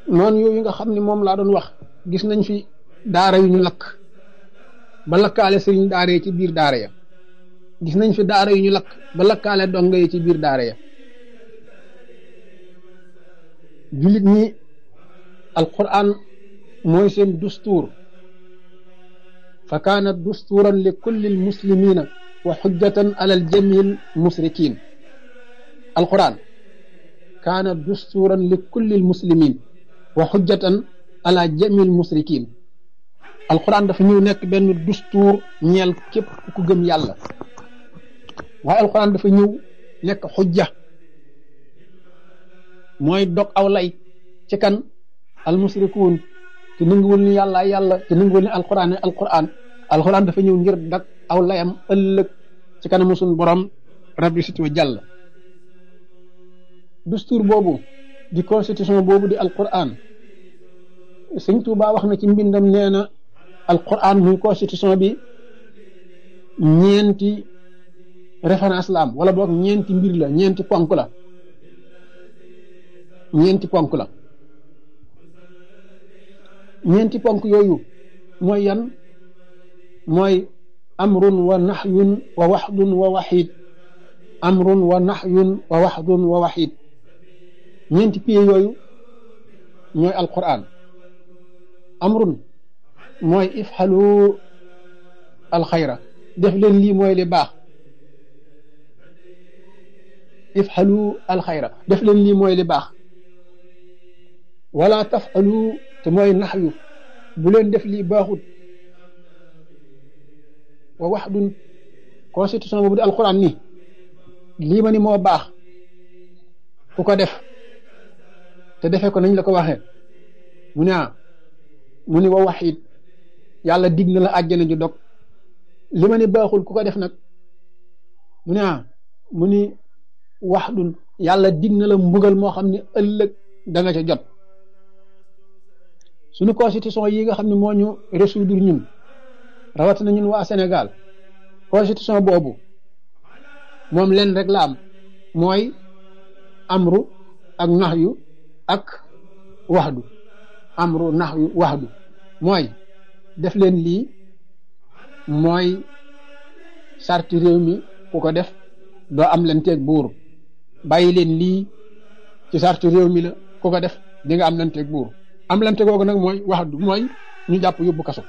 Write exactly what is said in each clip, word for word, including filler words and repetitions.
noonu yooyu nga xam ne moom laa doon wax gis nañ fi daara yu ñu lakk ba lakkaale sëriñ daara yi ci biir daara ya gis nañ fi daara yu ñu lakk ba lakkaale donga yi ci biir daara ya jullit ñi alquran mooy seen dustuur fa kaana dustuuran li kulli almuslimina wa xujjatan ala aljamil musrikin alquran kaana dustuuran li kulli almuslimin wa xujjatan ala jamil musrikin alquran dafa ñëw nekk benn dustuur ñeel képp ku gëm yàlla waaye alquran dafa ñëw nekk xujja mooy dog aw lay ci kan almusrikuun te nanguwul ni yàlla yàlla te nanguwul ni alquran ne alquran alquran dafa ñëw ngir dag aw layam ëllëg ci kanamu suñu borom rabbi sit wa jàll dustuur boobu di constitution boobu di alquran sëñ Tuubaa wax na ci mbindam nee na alquran muy constitution bi ñeenti référence la am wala boog ñeenti mbir la ñeenti ponk la ñeenti ponk la ñeenti ponk yooyu mooy yan mooy amrun wa nahyun wa waxdun wa waxid amrun wa nahyun wa waxdun wa waxid ñeenti pieds yooyu ñooy alquran amrun mooy ifxalu alxayra def leen lii mooy li baax ifxalu alxayra def leen lii mooy li baax wala tafalu te mooy naxyu bu leen def lii baaxut wa waxdun constitution boobu di alquran ni lii ma ni moo baax ku ko def te defee ko nañ la ko waxee mu ne ah mu ni wa waxit yàlla dig na la àjjana ju dog li ma ni baaxul ku ko def nag mu ne ah mu ni waxdun yàlla dig na la mbugal moo xam ne ëllëg da nga ca jot suñu constitution yi nga xam ne moo ñu résoudre ñun rawatina ñun waa Sénégal constitution boobu moom leen rek la am mooy amru ak naxyu ak waxdu amru naxyu waxdu mooy def leen lii mooy sarti réew mi ku ko def doo am leen teeg buur bàyyi leen lii ci sarti réew mi la ku ko def di nga am leen teeg buur am lante googu nag mooy waxdu mooy ñu jàpp yóbbu kaso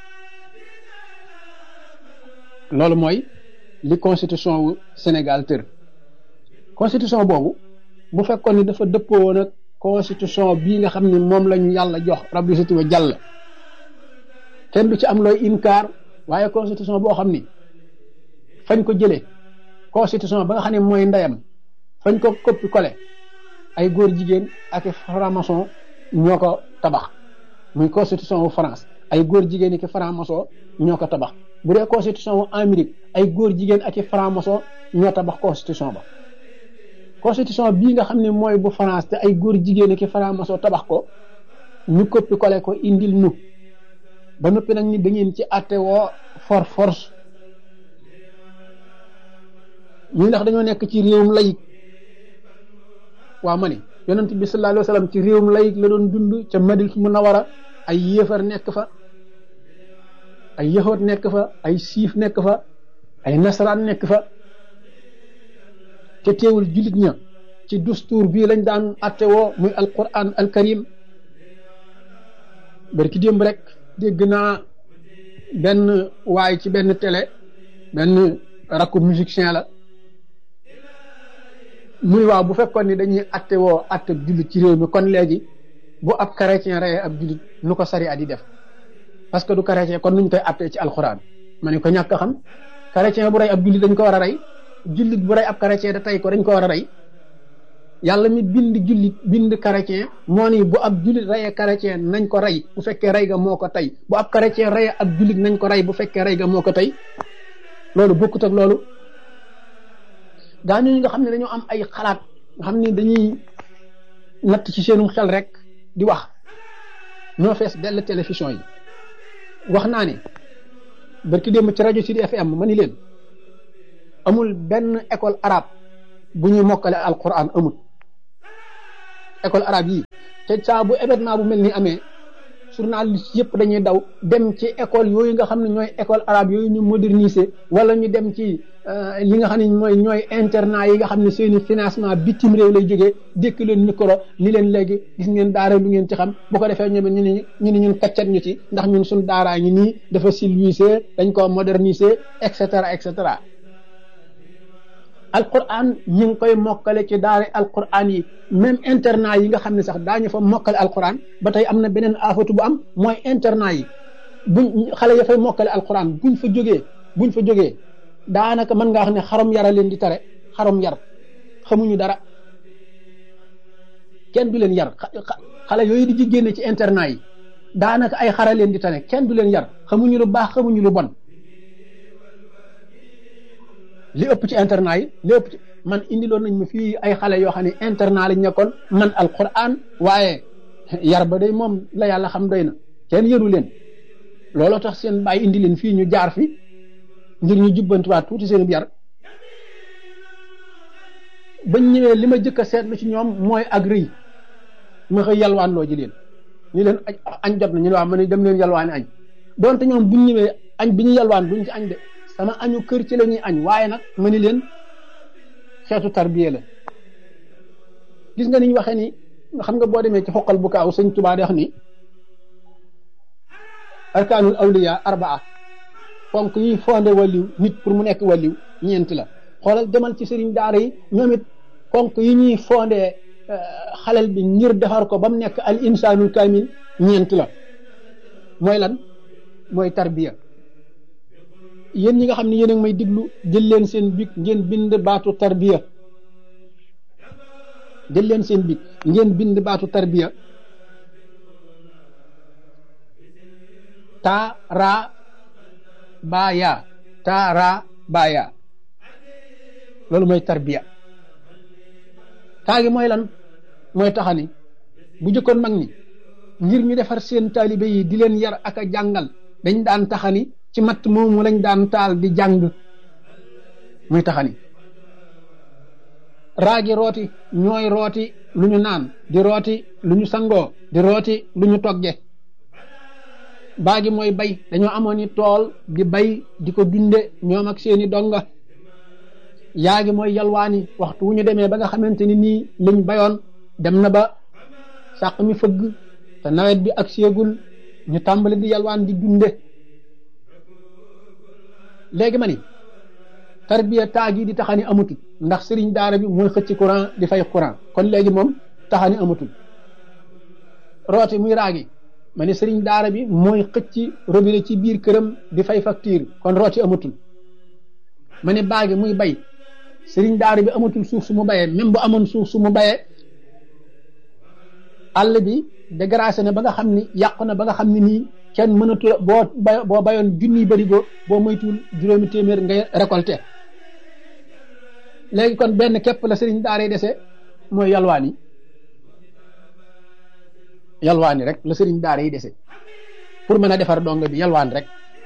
loolu mooy li constitution wu Sénégal tër constitution boobu bu fekkoon ni dafa dëppoo woon ak constitution bii nga xam ne moom la ñu yàlla jox rabbi siti wa jàll kenn du ci am looy inkaar waaye constitution boo xam ni fañ ko jëlee constitution ba nga xam ne mooy ndeyam fañ ko coppi collé ay góor jigéen ak franc-maçon ñoo ko tabax muy constitution wu France ay góor jigéen ak franc-maçon ñoo ko tabax bu dee constitution wu Amérique ay góor jigéen ak franc-maçon ñoo tabax constitution ba constitution bii nga xam ne mooy bu France te ay góor jigéen ak franc-maçon tabax ko ñu coppi collé ko indil nu ba noppi nag ni da ngeen ci àtte woo for force ñu ndax dañoo nekk ci réewum layik waaw ma ni yonent bi sallallahu alayhi wa sallam ci réewum layik la doon dund ca Madina Munawara ay yéefar nekk fa ay yahood nekk fa ay siif nekk fa ay nasaraan nekk fa te teewul jullit ña ci dustuur bii lañ daan atte woo muy alquran alkarim barki démb rek dégg naa benn waay ci benn télé benn rakku musicien la muy waaw bu fekkoon ni dañuy atte woo atte jullit ci réew mi kon léegi bu ab chrétien reyee ab jullit nu ko sari at yi def parce que du chrétien kon nuñ koy attee ci alxuraan ma ne ko ñàkk a xam chrétien bu rey ab jullit dañ ko war a rey jullit bu rey ab chrétien da tey ko dañ ko war a rey yàlla mi bind jullit bind chrétien moo ni bu ab jullit reyee chrétien nañ ko rey bu fekkee rey ga moo ko tey bu ab chrétien reyee ab jullit nañ ko rey bu fekkee rey ga moo ko tey loolu bokkut ak loolu gaa ñooñu nga xam ne dañoo am ay xalaat nga xam ne dañuy natt ci seenum xel rek di wax ñoo fees dell télévision yi wax naa ne barki démb ci rajo Sud F M ma ni leen amul benn école arabe bu ñuy mokkale alquran amul école arabe yi te saa bu événement bu mel ni amee journaliste yëpp dañuy daw dem ci école yooyu nga xam ne ñooy école arabe yooyu ñu moderniser wala ñu dem ci li nga xam ne mooy ñooy internat yi nga xam ne seeni financement bitim réew lay jógee dékk leen micro ni leen léegi gis ngeen daara lu ngeen ci xam bu ko defee ñoom ñu ne ñu ne ñun kaccat ñu ci ndax ñun suñ daaraa ngi nii dafa civilisé dañ ko moderniser et cetera et cetera alquran ñu ngi koy mokkale ci daara alquran yi même internat yi nga xam ne sax daañu fa mokkale alquran ba tey am na beneen afatu bu am mooy internat yi buñ xale ya fay mokkale alquran buñ fa jógee buñ fa jógee daanaka mën ngaa xam ne xarom yara leen di tare xarom yar xamuñu dara kenn du leen yar xale yooyu di génne ci internat yi daanaka ay xara leen di tane kenn du leen yar xamuñu lu baax xamuñu lu bon li ëpp ci internat yi li ëpp ci man indiloon nañ ma fii ay xale yoo xam ne internat lañ nekkoon man alquran waaye yar ba day moom la yàlla xam doy na kenn yëru leen looloo tax seen bàyyi indi leen fii ñu jaar fi ngir ñu jubbantiwaat tuuti seen yar bañ ñëwee li ma jëkk a seetlu ci ñoom mooy ak rëy ma xëy yalwaan loo ji leen ñu leen añ jot na ñu ne waaw ma ne dem leen yalwaani añ donte ñoom buñ ñëwee añ bi ñu yalwaan duñ ci añ de sama añu kër ci la ñuy añ waaye nag ma ni leen xeetu tarbiya la gis nga ni ñu waxee ni xam nga boo demee ci xoqal bu kaaw sëñ Tuubaa di wax ni arkaanul awliya arbaa fonk yi fondé waliw nit pour mu nekk waliw ñeent la xoolal demal ci sëriñ daara yi ñoom it fonk yi ñuy fondé xalel bi ngir defar ko ba mu nekk al insaanul kaamil ñeent la mooy lan mooy tarbiya yéen ñi nga xam ne yéen a ngi may diglu jël leen seen bic ngeen bind baatu tarbiya jël leen seen bic ngeen bind baatu tarbiya ta ra baya ta ra baya loolu mooy tarbiya taa gi mooy lan mooy taxani bu jëkkoon mag ñi ngir ñu defar seen taalibe yi di leen yar ak a jàngal dañ daan taxani ci matt moomu lañ daan taal di jàng muy taxani raagi rooti ñooy rooti lu ñu naan di rooti lu ñu sangoo di rooti lu ñu togge baagi mooy bay dañoo amoon ni tool di bay di ko dunde ñoom ak seeni donga yaa gi mooy yalwaani waxtu wu ñu demee ba nga xamante ni nii liñ bayoon dem na ba sàq mi fëgg te nawet bi ak seegul ñu tàmbali di yalwaan di dunde léegi ma ni tarbiya taagi di taxani amatul ndax sëriñ daara bi mooy xëcc courant di fay courant kon léegi moom taxani amatul rooti muy raagi ma ni sëriñ daara bi mooy xëcc robinet ci biir këram di fay facture kon rooti amatul ma ni baagi muy bay sëriñ daara bi amatul suuf su mu bayee même bu amoon suuf su mu bayee àll bi dégracé na ba nga xam ni yàqu na ba nga xam ni nii kenn mënatu boo bay boo bayoon junniy barigo boo moytuwul juróomi téeméer ngay récolté léegi kon benn képp la sëriñ daara yi dese mooy yalwaan yi yalwaan yi rek la sëriñ daara yi dese pour mën a defar donga bi yalwaan rek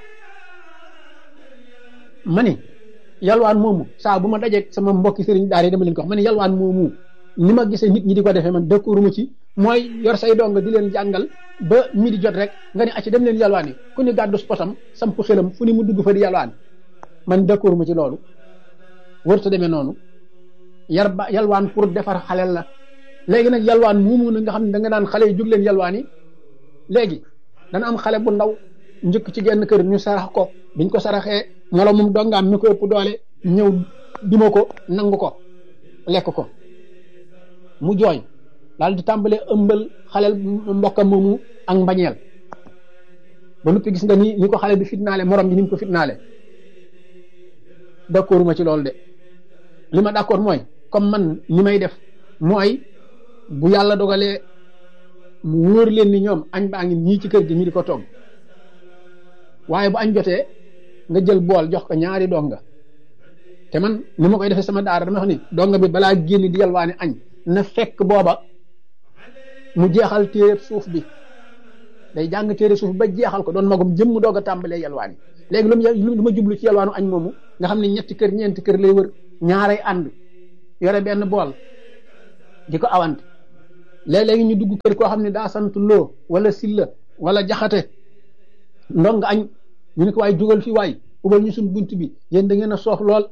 ma ni yalwaan moomu saa bu ma dajeeg sama mbokki sëriñ daara yi dama leen ko wax ma ni yalwaan moomu ni ma gisee nit ñi di ko defee man d'accord mu ci mooy yor say donga di leen jàngal ba midi jot rek nga ne acci dem leen yalwaan yi ku ne gàddu potam samp xelam fu ni mu dugg fa di yalwaan man d'accord mu ci loolu warut a demee noonu yar ba yalwaan pour defar xalel la léegi nag yalwaan moomu na nga xam ne da nga naan xale yi jóg leen yalwaan yi léegi dana am xale bu ndaw njëkk ci genn kër ñu sarax ko biñ ko saraxee moroomum dongaam mi ko ëpp doole ñëw duma ko nangu ko lekk ko mu jooy daal di tàmbalee ëmbal xaleel mbokkam moomu ak mbañeel ba noppi gis nga ni ni ko xale bi fitnaale morom ji ni mu ko fitnaale d'accord ma ci loolu de li ma d'accord mooy comme man ni may def mooy bu yàlla dogalee mu wóor leen ni ñoom añ baa ngi ñii ci kër gi ñu di ko togg waaye bu añ jotee nga jël bool jox ko ñaari donga te man ni ma koy defee sama daara dama wax ni donga bi balaa génn di yalwaani añ na fekk booba mu jeexal téere suuf bi day jàng téere suuf ba jeexal ko doon magum jëm mu doog a tàmbalee yalwaani léegi lu mu lu ma jublu ci yalwaanu añ moomu nga xam ne ñetti kër ñeenti kër lay wër ñaaray ànd yore benn bool di ko awante léeg-léegi ñu dugg kër koo xam ne daa sant loo wala silla wala jaxate ndong añ ñu ne ko waay jógal fi waay ubal ñu suñ bunt bi yéen da ngeen a soof lool.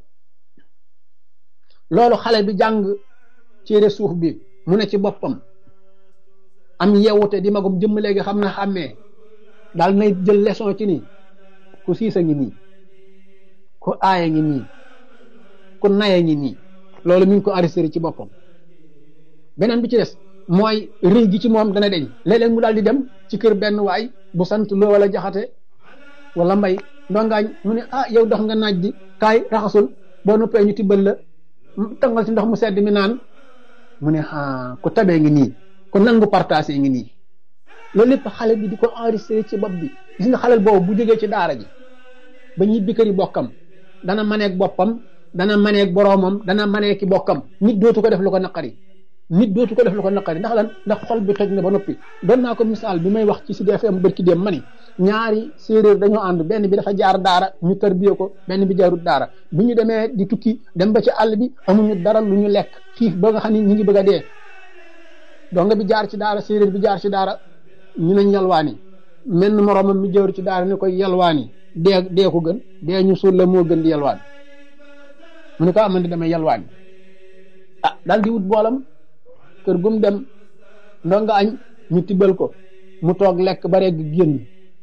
loolu xale bi jàng cére suuf bi mu ne ci boppam am yeewute di magum jëmm léegi xam na xàmmee daal nay jël leçon ci nii ku siisa ngi nii ku aaya ngi nii ku naya ngi nii loolu mi ngi ko enregistré ci boppam. beneen bi ci des mooy rëy gi ci moom dana deñ léeg-léeg mu daal di dem ci kër benn waay bu sant loo wala jaxate wala mbay ndongaañ mu ne ah yow dox nga naaj di kaay raxasul boo noppee ñu tibbal la tangal ci ndox mu sedd mi naan mu ne ah ku tabee ngi nii ku nangu partagé ngi nii. loolu lépp xale bi di ko enregistré ci bopp bi gis nga xalel boobu bu jógee ci daara ji ba ñibbi kër yi bokkam dana maneeg boppam dana maneeg boroomam dana maneeg ki bokkam nit dootu ko def lu ko naqari nit dootu ko def lu ko naqari ndax lan ndax xol bi xëj na ba noppi. doon naa ko misaal bi may wax ci Sud F M bërki dem ma ni ñaari séeréer dañoo ànd benn bi dafa jaar daara ñu tarbiye ko benn bi jaarut daara bu ñu demee di tukki dem ba ci àll bi amuñu dara lu ñu lekk xiif ba nga xam ne ñu ngi bëgg a dee donga bi jaar ci daara séeréer bi jaar ci daara ñu nañ yalwaani menn moroomam mi jawru ci daara ne koy yalwaani dee dee ko gën dee ñu suul la moo gën di yalwaan mu ne ko amandi damay yalwaani ah daal di wut boolam kër gum dem ndonga añ ñu tibbal ko mu toog lekk ba regg génn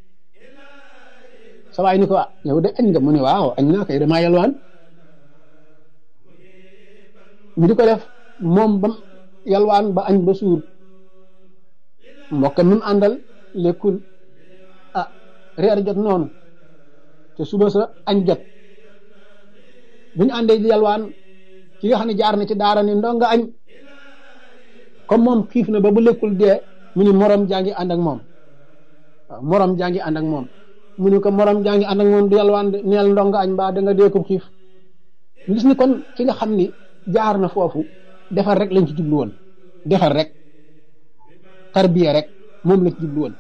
sa waay ni ko ah yow de añ nga mu ne waaw añ naa koy damaa yalwaan ñu di ko def moom bam yalwaan ba añ ba suur mbokk mi mu àndal lekkul ah reer jot noonu te suba sa añ jot bu ñu àndee di yalwaan ki nga xam ne jaar na ci daara ni ndonga añ comme moom xiif na ba bu lekkul dee mu ni morom jaa ngi ànd ak moom waaw morom jaa ngi ànd ak moom mu ni ko morom jaa ngi ànd ak moom di yalwaan neel ndonga añ mbaa da nga dee ko xiif gis ni kon ki nga xam ni jaar na foofu defar rek lañ ci jublu woon defar rek tarbiya rek moom la ci jublu woon.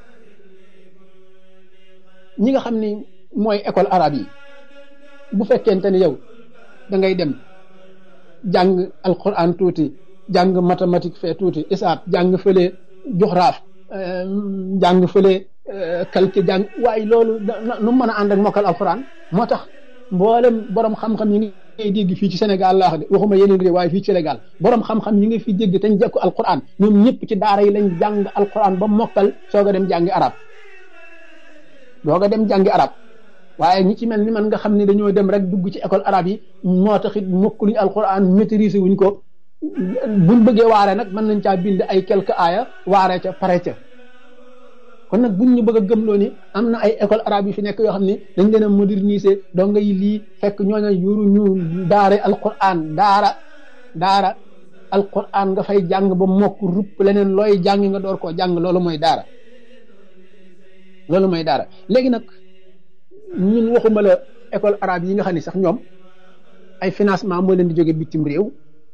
ñi nga xam ni mooy école arabe yi bu fekkente ne yow da ngay dem jàng alquran tuuti jàng mathématique fee tuuti isaab jàng fële joxraaf jàng fële calcul jàng waaye loolu nu mën a ànd ak mokkal alquran moo tax mboolem borom xam-xam yi ngay dégg fii ci Sénégal laa wax de waxuma yeneen réew waaye fii ci Sénégal borom xam-xam yi nga fi dégg te ñu jekku alquran ñoom ñëpp ci daara yi lañ jàng alquran ba mokkal soog a dem jàngi arab doog a dem jàngi arab waaye ñi ci mel ni man nga xam ne dañoo dem rek dugg ci école arabe yi moo taxit mokkuluñ alquran maîtriser wuñ ko buñ bëggee waare nag mën nañ caa bind ay quelques aaya waare ca pare ca kon nag buñ ñu bëgg a gëmloo ni am na ay école arabe yi fi nekk yoo xam ne dañ leen a moderniser donga yi lii fekk ñooñu yuru ñu daare alquran daara daara alquran nga fay jàng ba mokk rupp leneen looy jàng nga door koo jàng loolu mooy daara loolu mooy daara léegi nag ñun waxuma la école arabe yi nga xam ne sax ñoom ay financement moo leen di jóge bitim réew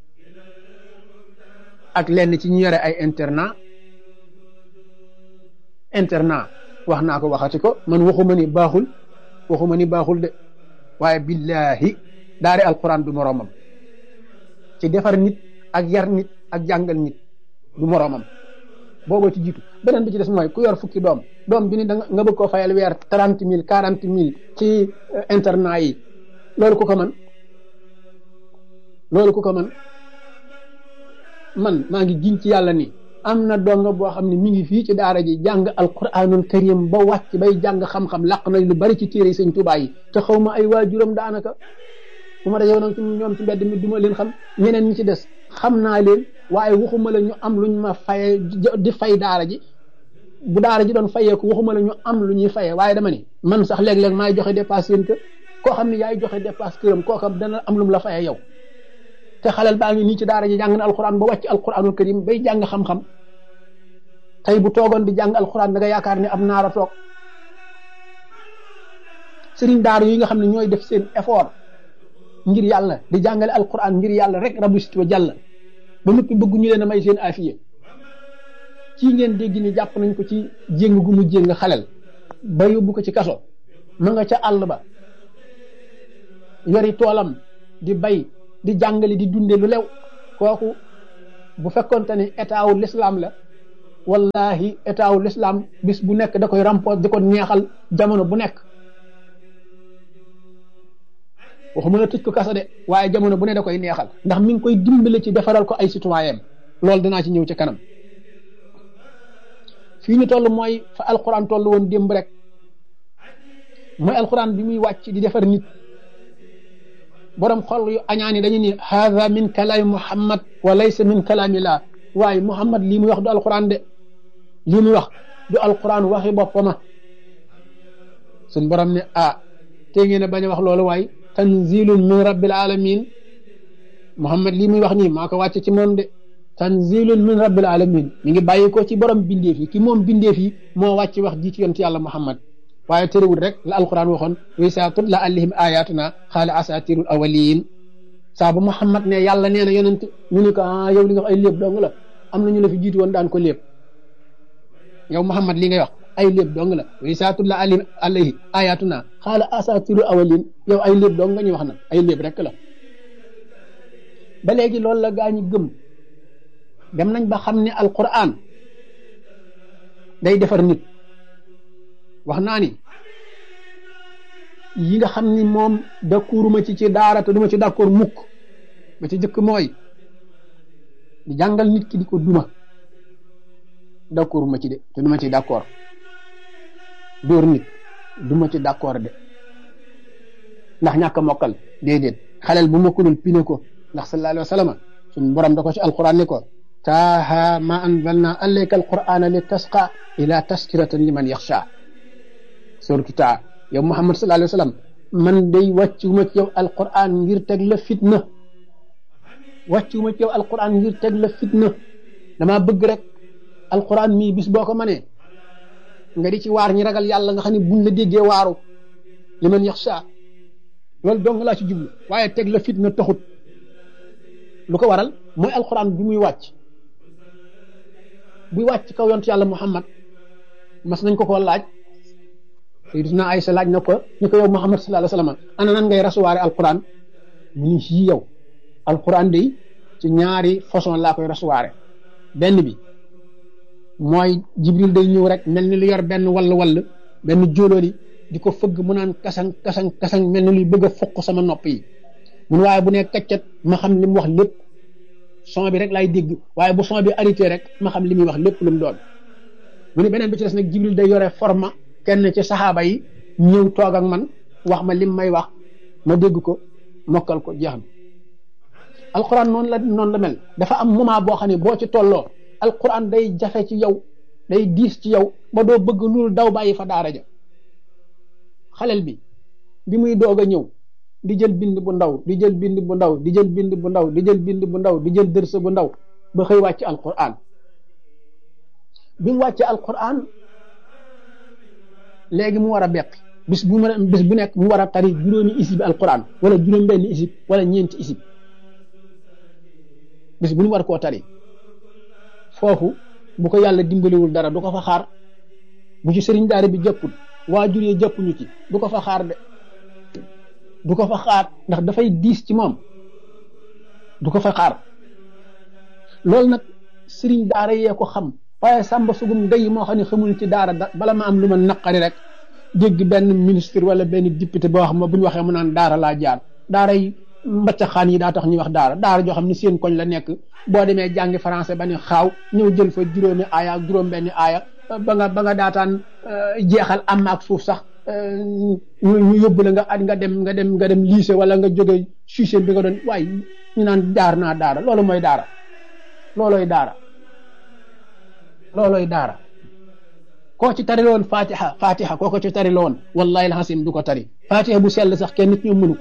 ak lenn ci ñu yore ay internat internat wax naa ko waxati ko man waxuma ni baaxul waxuma ni baaxul de waaye billahi daare alquran du moroomam ci defar nit ak yar nit ak jàngal nit du moroomam booboo ci jiitu beneen bi ci des mooy ku yor fukki doom doom bi ni da nga bëgg koo fayal weer trente mille quarante mille ci internat yi loolu ku ko man loolu ku ko man man maa ngi giñ ci yàlla ni am na donga boo xam ne mi ngi fii ci daara ji jàng alquranul karim ba wàcc bay jàng xam-xam làq nañ lu bari ci téere sëñ Tuubaa yi te xaw ma ay waajuram daanaka bu ma dajee nag ci ñoom ci mbedd mi du ma leen xam ñeneen ñi ci des xam naa leen waaye waxuma la ñu am luñ ma faye di fay daara ji bu daara ji doon fayee ko waxuma la ñu am lu ñuy fayee waaye dama ni man sax léeg-léeg maay joxe dépasse seen kër koo xam ne yaay joxe dépasse këram kooka dana am lu mu la fayee yow te xalal baa ngi nii ci daara ji jàng na alquran ba wàcc alquranul karim bay jàng xam-xam tey bu toogoon di jàng alquran da nga yaakaar ne am naara toog sëriñ daara yi nga xam ne ñooy def seen effort ngir yàlla di jàngale alquran ngir yàlla rek rabbi sit wa jàll ba noppi bëgg ñu leen a may seen afiye kii ngeen dégg ni jàpp nañ ko ci jéng gu mu jéng xalel ba yóbbu ko ci kaso ma nga ca àll ba yori toolam di bay di jàngale di dunde lu lew kooku bu fekkonte ne état wu l'islam la wallahi état wu l'islam bis bu nekk da koy remporter di ko neexal jamono bu nekk waxuma la tëj ko kasa de waaye jamono bu ne da koy neexal ndax mi ngi koy dimbale ci defaral ko ay citoyen loolu dinaa ci ñëw ci kanam fii ñu toll mooy fa alquran toll woon démb rek mooy alquran bi muy wàcc di defar nit borom xol yu añaani dañu ni hadha min kalaami muhammad wa laysa min kalaami laa waaye muhammad lii muy wax du alquran de lii muy wax du alquran waxi boppama suñ borom ne ah te ngeen a bañ a wax loolu waaye tanzilun min rabbil alamin muhammad lii muy wax nii maa ko wàcce ci moom de tanzilun min rabbil alamin mi ngi bàyyi ko ci borom bindeef yi ki moom bindeef yi moo wàcc wax ji ci yonent yàlla muhammad waaye terewul rek la alquran waxoon wa saa tutla alayhim ayatuna xaala asatirul awalin saa bu muhammad ne yàlla nee na yonent ñu ne ko ah yow li nga wax ay léeb dong la am na ñu la fi jiitu woon daan ko léeb yow muhammad li ngay wax ay léeb dong la wa saa tutla alayhim alayhi ayatuna xaala asatirul awalin yow ay léeb dong nga ñuy wax nag ay léeb rek la ba léegi loolu la gaa ñi gëm dem nañ ba xam ne alquran day defar nit wax naa ni yi nga xam ni moom d'accorduma ci ci daara te duma ci d'accord mukk ba ci jëkk mooy di jàngal nit ki di ko duma d'accorduma ci de te duma ci d'accord dóor nit duma ci d'accord de ndax ñàkk a mokkal déedéet xaleel bu mokkulul pine ko ndax sallallahu alayhi wa sallam suñ borom da ko ci alquran ni ko taaha ma anzalna alayka alqur'ana li tasqa ila taskiratan liman yaxsha suratu taa yow muhammad sallallahu alayhi wa sallam man day wàccuma ci yow alquran ngir teg la fitna wàccuma ci yow alquran ngir teg la fitna dama bëgg rek alquran mii bis boo ko mënee nga di ci waar ñi ragal yàlla nga xam ne buñ la déggee waaru liman yaxsha loolu dong laa ci jublu waaye teg la fitna taxut lu ko waral mooy alquran bi muy wàcc buy wàcc kaw yontu yàlla muhammad mas nañ ko ko laaj Sayyidina Aysa laaj na ko ñu ko yow muhammad sallallahu alayhi wasallam ana nan ngay rasuwaare alquran mu ni ci yow alquran day ci ñaari façon laa koy rasuwaare benn bi mooy jibril day ñëw rek mel ni lu yor benn wall wall benn jóolóoli di ko fëgg mu naan kasang kasang kasang mel ni luy bëgg a fukk sama nopp yi mun waaye bu ne kaccat ma xam li mu wax lépp son bi rek laay dégg waaye bu son bi arrêté rek ma xam li muy wax lépp lu mu doon mu ne beneen bi ci des nag jibril day yore forma kenn ci saxaaba yi ñëw toog ak man wax ma lim may wax ma dégg ko mokkal ko jeex na alquran noonu la noonu la mel dafa am moment boo xam ne boo ci tolloo alquran day jafe ci yow day diis ci yow ba doo bëgg loolu daw bàyyi fa daara ja xalel bi bi muy doog a ñëw di jël bind bu ndaw di jël bind bu ndaw di jël bind bu ndaw di jël bind bu ndaw di jël dërsa bu ndaw ba xëy wàcc alquran bi mu wàccee alquran léegi mu war a beqi bis bu mu bis bu nekk mu war a tari juróomi isib alquran wala juróom benn isib wala ñeenti isib bis bu ñu war koo tari foofu bu ko yàlla dimbaliwul dara du ko fa xaar bu ci sëriñ daara bi jëppul waajur yi jëppuñu ci du ko fa xaar de du ko fa xaar ndax dafay diis ci moom du ko fa xaar loolu nag sëriñ daara yee ko xam waaye sàmba sugum day moo xam ne xamul ci daara bala ma am lu ma naqari rek dégg benn ministre wala benn député boo xam ne bu ñu waxee mu naan daara laa jaar daara yi mbacca xaan yi daa tax ñuy wax daara daara joo xam ne seen koñ la nekk boo demee jàngi français ba ne xaaw ñëw jël fa juróomi aaya ak juróom benni aaya ba nga ba nga daataan jeexal am ak suuf sax ñu yóbbu la nga at nga dem nga dem nga dem lycée wala nga jóge suiseen bi nga doon waaye ñu naan daar naa daara loolu mooy daara loolooy daara loolooy daara koo ci tari loon fatiha fatiha koo ko ci tari loon wallahi alhasim du ko tari fatiha bu sell sax kenn nit ñoo mënu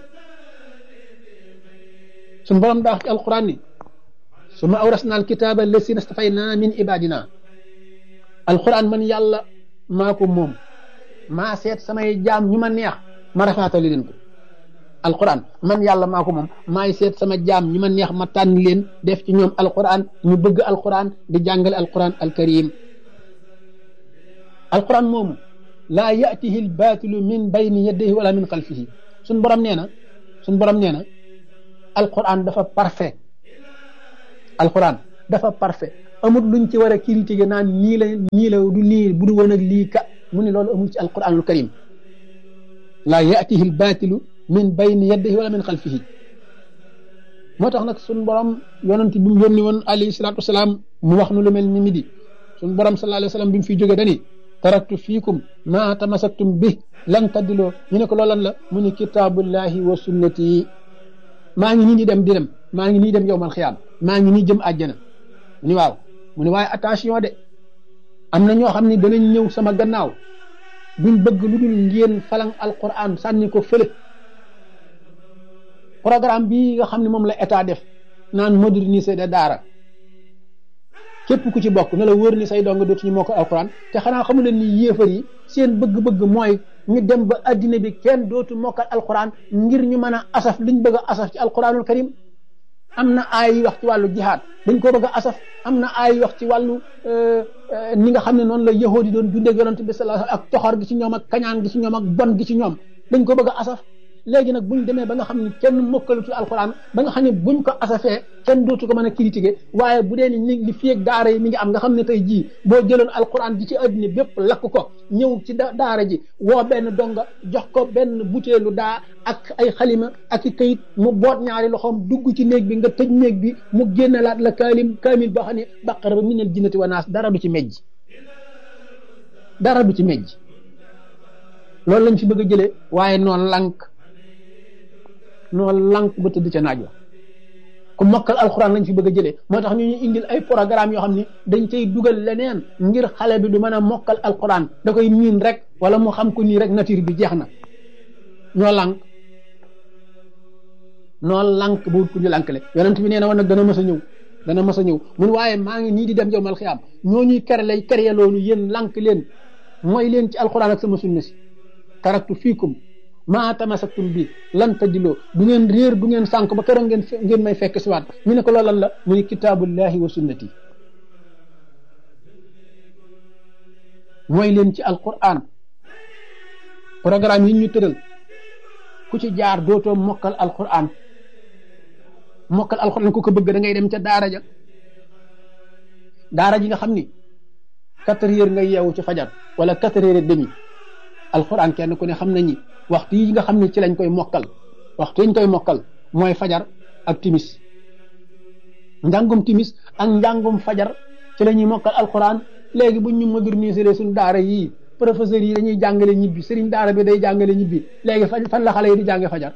suñu borom daa wax ci alquran ni summa awrasna alkitaba allasina stafayna min ibadina alquran man yàlla maa ko moom maa seet samay jaam ñu ma neex ma rafaatali leen ko alquran man yàlla maa ko moom maay seet sama jaam ñu ma neex ma tànn leen def ci ñoom alquran ñu bëgg alquran di jàngale alquran alkarim alquran moomu laa yatihi albatilu min bayni yadayhi wala min xalfihi suñ borom nee na suñ borom nee na alquran dafa parfait alquran dafa parfait amul luñ ci war a critiquer naan nii la nii la du nii bu du woon ak lii ka mu ne loolu amul ci alquranul karim laa yaatihi al baatilu min bayni yadayhi wala min xalfihi moo tax nag suñ borom yonent bi mu yónni woon alayhi salaatu wasalaam mu wax nu lu mel ni midi suñ borom sallallahu alayhi wa sallam bi mu fiy jógee dani taraktu fiikum ma tamasaktum bi lan taddiloo ñu ne ko loolan la mu ni kitaabullahi wa sunnati maa ngi nii di dem di dem maa ngi nii dem yowmal xiyaam maa ngi nii jëm àjjana mu ni waaw mu ni waaye attention de am na ñoo xam ne danañ ñëw sama gannaaw duñ bëgg lu dul ngeen falang alquran sànni ko fële programme bii nga xam ne moom la état def naan moderniser de daara képp ku ci bokk na la wóor ni say dong dootuñu moo ko alquran te xanaa xamu leen ni yéefar yi seen bëgg-bëgg mooy ñu dem ba addina bi kenn dootu mokkal alquran ngir ñu mën a asaf liñ bëgg a asaf ci alquranul karim am na ay wax ci wàllu jihaad dañ ko bëgg a asaf am na ay wax ci wàllu ni nga xam ne noonu la yahudi doon dundee yonent bi sallallahu alayhi wasallam ak toxor gi ci ñoom ak kañaan gi ci ñoom ak bon gi ci ñoom dañ ko bëgg a asaf léegi nag buñ demee ba nga xam ne kenn mokkalutu alquran ba nga xam ne buñ ko asafee kenn dootu ko mën a critiquer waaye bu dee ni li fii ak daara yi mi ngi am nga xam ne tey jii boo jëloon alquran ji ci addina bépp lakk ko ñëw ci daara ji woo benn donga jox ko benn butéelu daa ak ay xalima ak i kayit mu boot ñaari loxoom dugg ci néeg bi nga tëj néeg bi mu génnalaat la kaalim kaamil boo xam ne baqara ba minal jinnati wa naas dara du ci mejj dara du ci mejj loolu lañ fi bëgg a jëlee waaye noonu lank noonu lank ba tëdd ca naaj wa ku mokkal alxuraan lañ fi bëgg a jëlee moo tax ñu ñu indil ay programme yoo xam ni dañ cay dugal leneen ngir xale bi du mën a mokkal alxuraan da koy miin rek wala mu xam ko nii rek nature bi jeex na ñoo lank noo lank ba wut ku ñu lankale yonent bi nee na woon nag dana mës a ñëw dana mës a ñëw mun waaye maa ngi nii di dem yawmal xiyaam ñoo ñuy kere lay kere loolu yéen lank leen mooy leen ci alxuraan ak sama sunna si taraktu fiikum maa tamasaktum bi lan tadiloo du ngeen réer du ngeen sànk ba keroog ngeen ngeen may fekk si waat ñu ne ko loolu lan la mu ni kitaabullahi wa sunnati mooy leen ci alquran programme yi ñu tëral ku ci jaar dootoo mokkal alquran mokkal alquran ku ko bëgg da ngay dem ca daara ja daara ji nga xam ni quatre heures nga yeewu ci fajar wala quatre heures et demi alquran kenn ku ne xam nañi waxtu yi nga xam ne ci lañ koy mokkal waxtu yi ñu koy mokkal mooy fajar ak timis njàngum timis ak njàngum fajar ci la ñuy mokkal alquran léegi buñ ñu moderniser suñu daara yii professeurs yi dañuy jàngale ñibbi sëriñ daara bi day jàngale ñibbi léegi fan fan la xale yi di jànge fajar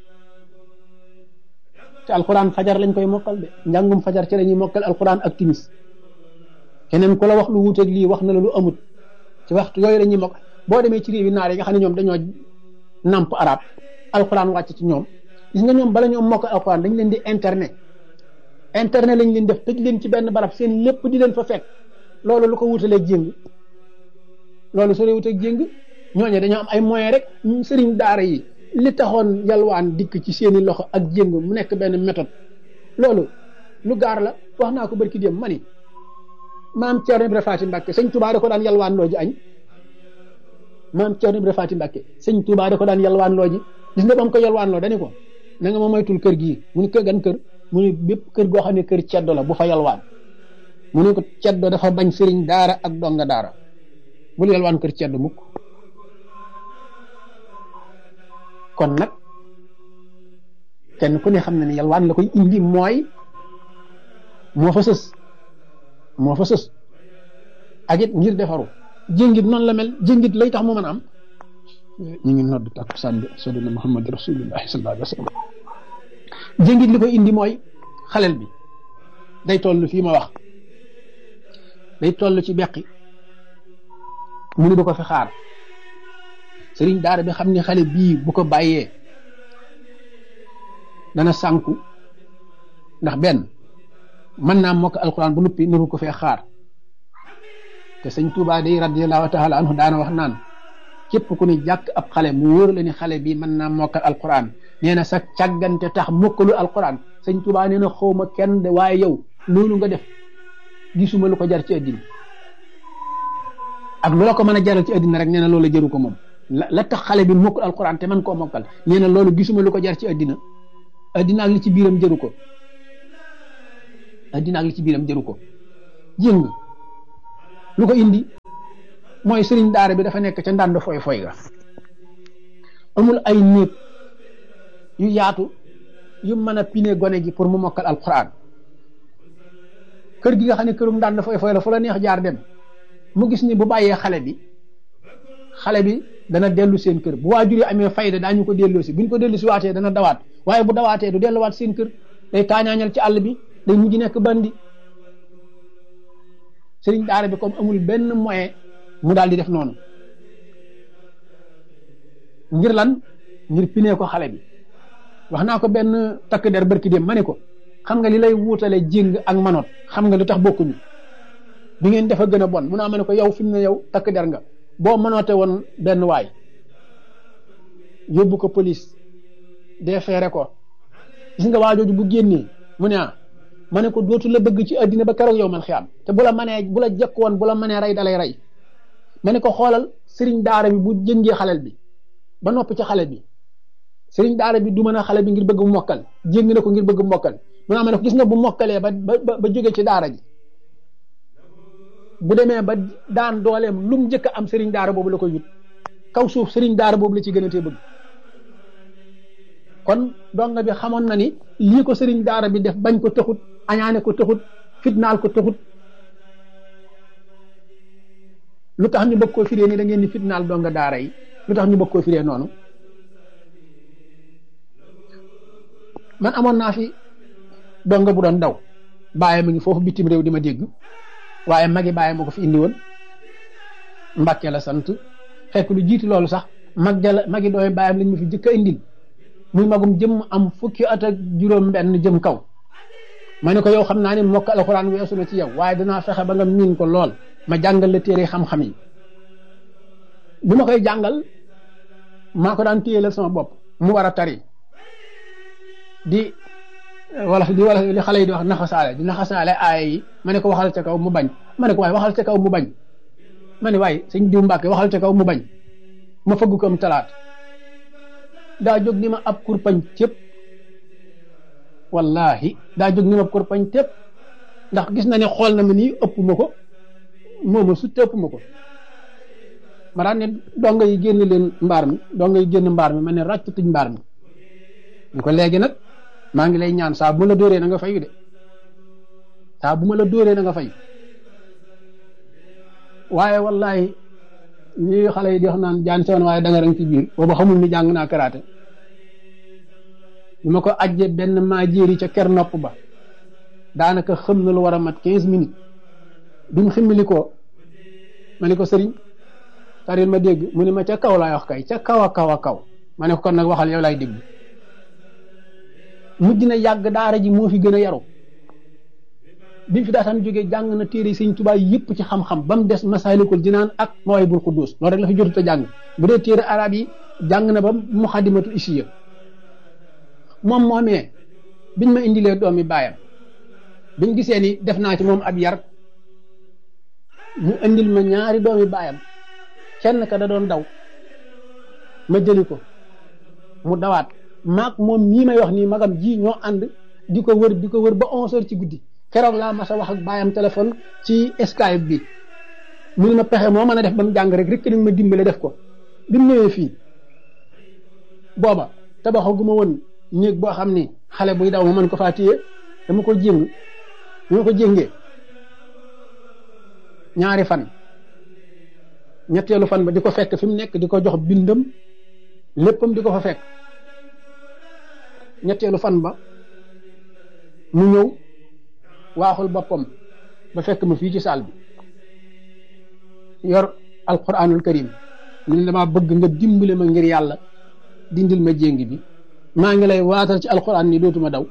ci alquran fajar lañ koy mokkal de njàngum fajar ci la ñuy mokkal alquran ak timis keneen ku la wax lu wuuteeg lii wax na la lu amut ci waxtu yooyu la ñuy mokkal boo demee ci réew yi naar yi nga xam ne ñoom dañoo namp arab alquran wàcc ci ñoom gis nga ñoom bala ñoom mokkal alquran dañ leen di internet internet lañ leen def tëj leen ci benn barab seen lépp di leen fa fekk loolu lu ko wutalee jéng loolu soo dee wuteeg jéng ñooñu dañoo am ay moyens rek sëriñ daara yi li taxoon yalwaan dikk ci seeni loxo ak jéng mu nekk benn méthode loolu lu gaar la wax naa ko barki dem ma ni maam Thierno Ibrahima Faty Mbacke sëñ Touba da ko daan yalwaan loo ji añ maam Thierno Ibrahima Faty Mbacke sëñ Touba da ko daan yalwaan loo ji gis nga ba mu ko yalwaan loo dani ko na nga ma moytul kër gii mu ni kër gan kër mu ni bépp kër goo xam ne kër ceddo la bu fa yalwaan mu ne ko ceddo dafa bañ sëriñ daara ak donga daara bul yalwaan kër ceddo mukk kon nag kenn ku ne xam na ne yalwaan la koy indi mooy moo fa sës moo fa sës ak it ngir defaru jéngit noonu la mel jéngit lay tax mu mën a am ñu ngi nodd takkusaan bi sadina muhammad rasulullahi sallallahu alayhi wa sallam jéngit li koy indi mooy xalel bi day toll fii ma wax day toll ci beqi mu ni du ko fi xaar sëriñ daara bi xam ne xale bii bu ko bàyyee dana sànku ndax benn mën naa mokk alquran bu nuppi naru ko fee xaar te sëñ Tuubaa day radiyallahu taala anhu daana wax naan képp ku ni jàkk ab xale mu wóor la ni xale bii mën naa mokkal alquran nee na sa càggante tax mokkalu alquran sëñ Tuubaa nee na xawma kenn de waaye yow loolu nga def gisuma lu ko jar ci àddina ak lu la ko mën a jaral ci àddina rek nee na loolu jëru ko moom la la tax xale bi mokkul alquran te man koo mokkal nee na loolu gisuma lu ko jar ci àddina àddina ak li ci biiram jëru ko àddina ak li ci biiram jëru ko jéng lu ko indi mooy sëriñ daara bi dafa nekk ca ndànd foy foy ga amul ay néeg yu yaatu yu mën a pine gone gi pour mu mokkal alquran kër gi nga xam ne kërum ndànd foy foy la fu la neex jaar dem mu gis ni bu bàyyee xale bi xale bi dana dellu seen kër bu waajur yi amee fayda daañu ko delloo si buñ ko dellu si waatee dana dawaat waaye bu dawaatee du delluwaat seen kër day taañaañal ci àll bi day mujj nekk bandi sëriñ daara bi comme amul benn moyen mu daal di def noonu ngir lan ngir pinee ko xale bi wax naa ko benn takk der barki dem ma ne ko xam nga li lay wuutale jéng ak manoot xam nga lu tax bokkuñu bi ngeen dafa gën a bon mun naa ma ne ko yow fi mu ne yow takk der nga boo mënoote woon benn waay yóbbu ko police defeere ko gis nga waajooju bu génnee mu ne ah ma ne ko dootu la bëgg ci àddina ba keroog yow man xiyaam te bu la mënee bu la jëkk woon bu la mënee rey dalay rey ma ne ko xoolal sëriñ daara bi bu jëngee xalel bi ba noppi ci xale bi sëriñ daara bi du mën a xale bi ngir bëgg mu mokkal jéng na ko ngir bëgg mu mokkal mu naa ma ne ko gis nga bu mokkalee ba ba ba jóge ci daara ji bu demee ba daan dooleem lu mu njëkk am sëriñ daara boobu la koy yut kaw suuf sëriñ daara boobu la ci gën a tee bëgg kon donga bi xamoon na ni lii ko sëriñ daara bi def bañ ko taxut añaane ko taxut fitnaal ko taxut lu tax ñu bëgg koo firee ni da ngeen ni fitnaal donga daara yi lu tax ñu bëgg koo firee noonu man amoon naa fi donga bu doon daw bàyyi ma ngi foofu bitim réew di ma dégg waaye magi bàyyi ma ko fi indi woon Mbàkke la sant fekk lu jiitu loolu sax mag ja la magi dooy bàyyam lañ ma fi jëkk a indil muy magum jëm am fukki at ak juróom benn jëm kaw ma ne ko yow xam naa ne mokk alxuraan weesu na ci yow waaye danaa fexe ba nga miin ko lool ma jàngal la téere xam-xam yi bi ma koy jàngal maa ko daan téyelal sama bopp mu war a tari di wala di wala li xale yi di wax naxasaale di naxasaale aaya yi ma ne ko waxal ca kaw mu bañ ma ne ko waaye waxal ca kaw mu bañ ma ne waaye sëñ diw Mbàkke waxal ca kaw mu bañ ma fëgg ko am talaat daa jóg ni ma ab kurpañ tépp wallahi daa jóg ni ma ab kurpañ tépp ndax gis na ne xool na ma nii ëpp ma ko mooma su ëpp ma ko ma daan ne donga yi génn leen mbaar mi donga yi génn mbaar mi ma ne ràcc tuñ mbaar mi ñu ko léegi nag maa ngi lay ñaan saa bu ma la dóoree na nga fayu de saa bu ma la dóoree na nga fay waaye wallahi ñi xale yi di wax naan jaan sewoon waaye danga rang ci biir booba xamul ni jàng naa karaate ñu ma ko ajje benn maa jéeri ca ker nopp ba daanaka xam na lu war a mat quinze minutes bi mu ximmili ko ma ne ko sëriñ taril ma dégg mu ne ma ca kaw laay wax kay ca kaw a kaw a kaw ma ne ko kon nag waxal yow laay dégg mujj na yàgg daara ji moo fi gën a yaru bi mu fi daataan jógee jàng na téere sëñ Tuubaa yëpp ci xam-xam ba mu des Masaalikul Jinaan ak Mawaahibul Quddus loolu rek la fi jotut a jàng bu dee téere arab yi jàng na ba Muxaddamatul Isiya moom moomee biñ ma indilee doomi baayam biñ gisee ni def naa ci moom ab yar ñu indil ma ñaari doomi baayam kenn ka da doon daw ma jëli ko mu dawaat maag moom mii may wax nii magam ji ñoo ànd di ko wër di ko wër ba onze heures ci guddi keroog laa mas a wax ak baayam téléphone ci Skype bi mu ne ma pexe moo mën a def ba mu jàng rek rek nañ ma dimbale def ko bi mu ñëwee fii booba tabaxaguma woon néeg boo xam ni xale buy daw ma mën ko faa téye dama ko jéng dama ko jéngee ñaari fan ñetteelu fan ba di ko fekk fi mu nekk di ko jox bindam léppam di ko fa fekk ñetteelu fan ba mu ñëw waaxul boppam ba fekk ma fii ci saal bi yor alquranul karim mu ne damaa bëgg nga dimbale ma ngir yàlla dindil ma jéng bi maa ngi lay waatal ci alquran ni dootuma daw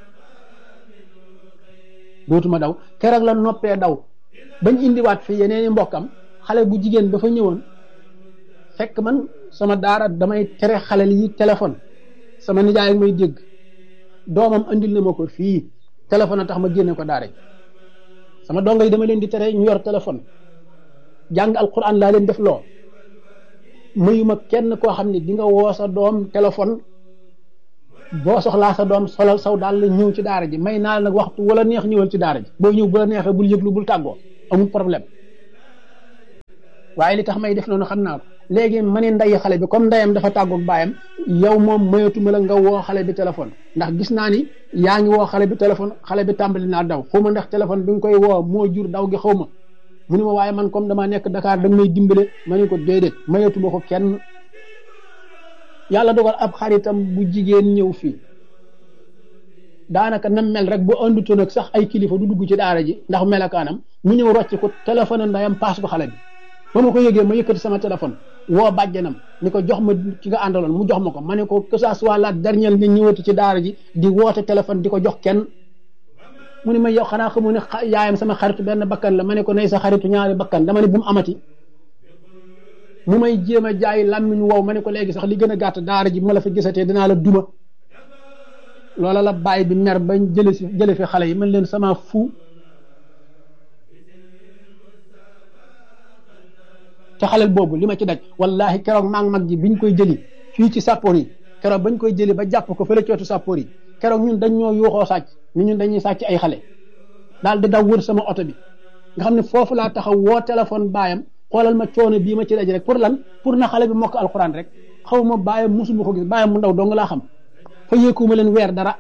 dootuma daw keroog la noppee daw bañ indiwaat fi yeneeni mbokkam xale bu jigéen ba fa ñëwoon fekk man sama daara damay tere xale yi téléphone sama nijaay ak may dégg doomam andil na ma ko fii téléphone a tax ma génne ko daara sama dongo yi dama leen di tere ñu yor téléphone jàng alquran laa leen def loo mayuma kenn koo xam ne di nga woo sa doom téléphone boo soxlaa sa doom solal saw daal la ñëw ci daara ji may naa la nag waxtu wala neex ñëwal ci daara ji boo ñëw bu la neexee bul yëglu bul tàggoo amul problème waaye li tax may def noonu xam naa ko léegi ma ne nday xale bi comme ndeyam dafa tàggoog baayam yow moom mayatuma la nga woo xale bi téléphone ndax gis naa ni yaa ngi woo xale bi téléphone xale bi tàmbali naa daw xaw ma ndax téléphone bi nga koy woo moo jur daw gi xaw ma mu ne ma waaye man comme damaa nekk Dakar da nga may dimbale ma ne ko déedéet mayatuma ko kenn yàlla dogal ab xaritam bu jigéen ñëw fii daanaka nam mel rek bu andutoon ak sax ay kilifa du dugg ci daara ji ndax melakaanam mu ñëw rocc ko téléphone ndayam paas ko xale bi ba ma ko yëgee ma yëkkati sama téléphone woo bàjjanam ni ko jox ma ki nga àndaloon mu jox ma ko ma ne ko que ça soit la dernière nga ñëwati ci daara ji di woote téléphone di ko jox kenn mu ne ma yow xanaa xamu ne yaayam sama xaritu benn bakkan la ma ne ko nay sa xaritu ñaari bakkan dama ne bu mu amati mu may jéem a jaay làmmiñ wow ma ne ko léegi sax li gën a gàtt daara ji bu ma la fi gisatee dinaa la duma loola la bàyyi bi mer bañ jële si jële fi xale yi man leen sama fu te xalel boobu li ma ci daj wallahi keroog maa ngi mag ji biñ koy jëli fii ci sàppoor yi keroog bañ koy jëli ba jàpp ko fële cootu sàppoor yi keroog ñun dañ ñoo yuuxoo sàcc ñu ñun dañuy sàcc ay xale daal di daw wër sama oto bi nga xam ne foofu laa taxaw woo téléphone baayam xoolal ma coono bii ma ci daj rek pour lan pour na xale bi mokk alxuraan rek xaw ma baayam musuma ko gis baayam mu ndaw dong laa xam fa yéekuma leen weer dara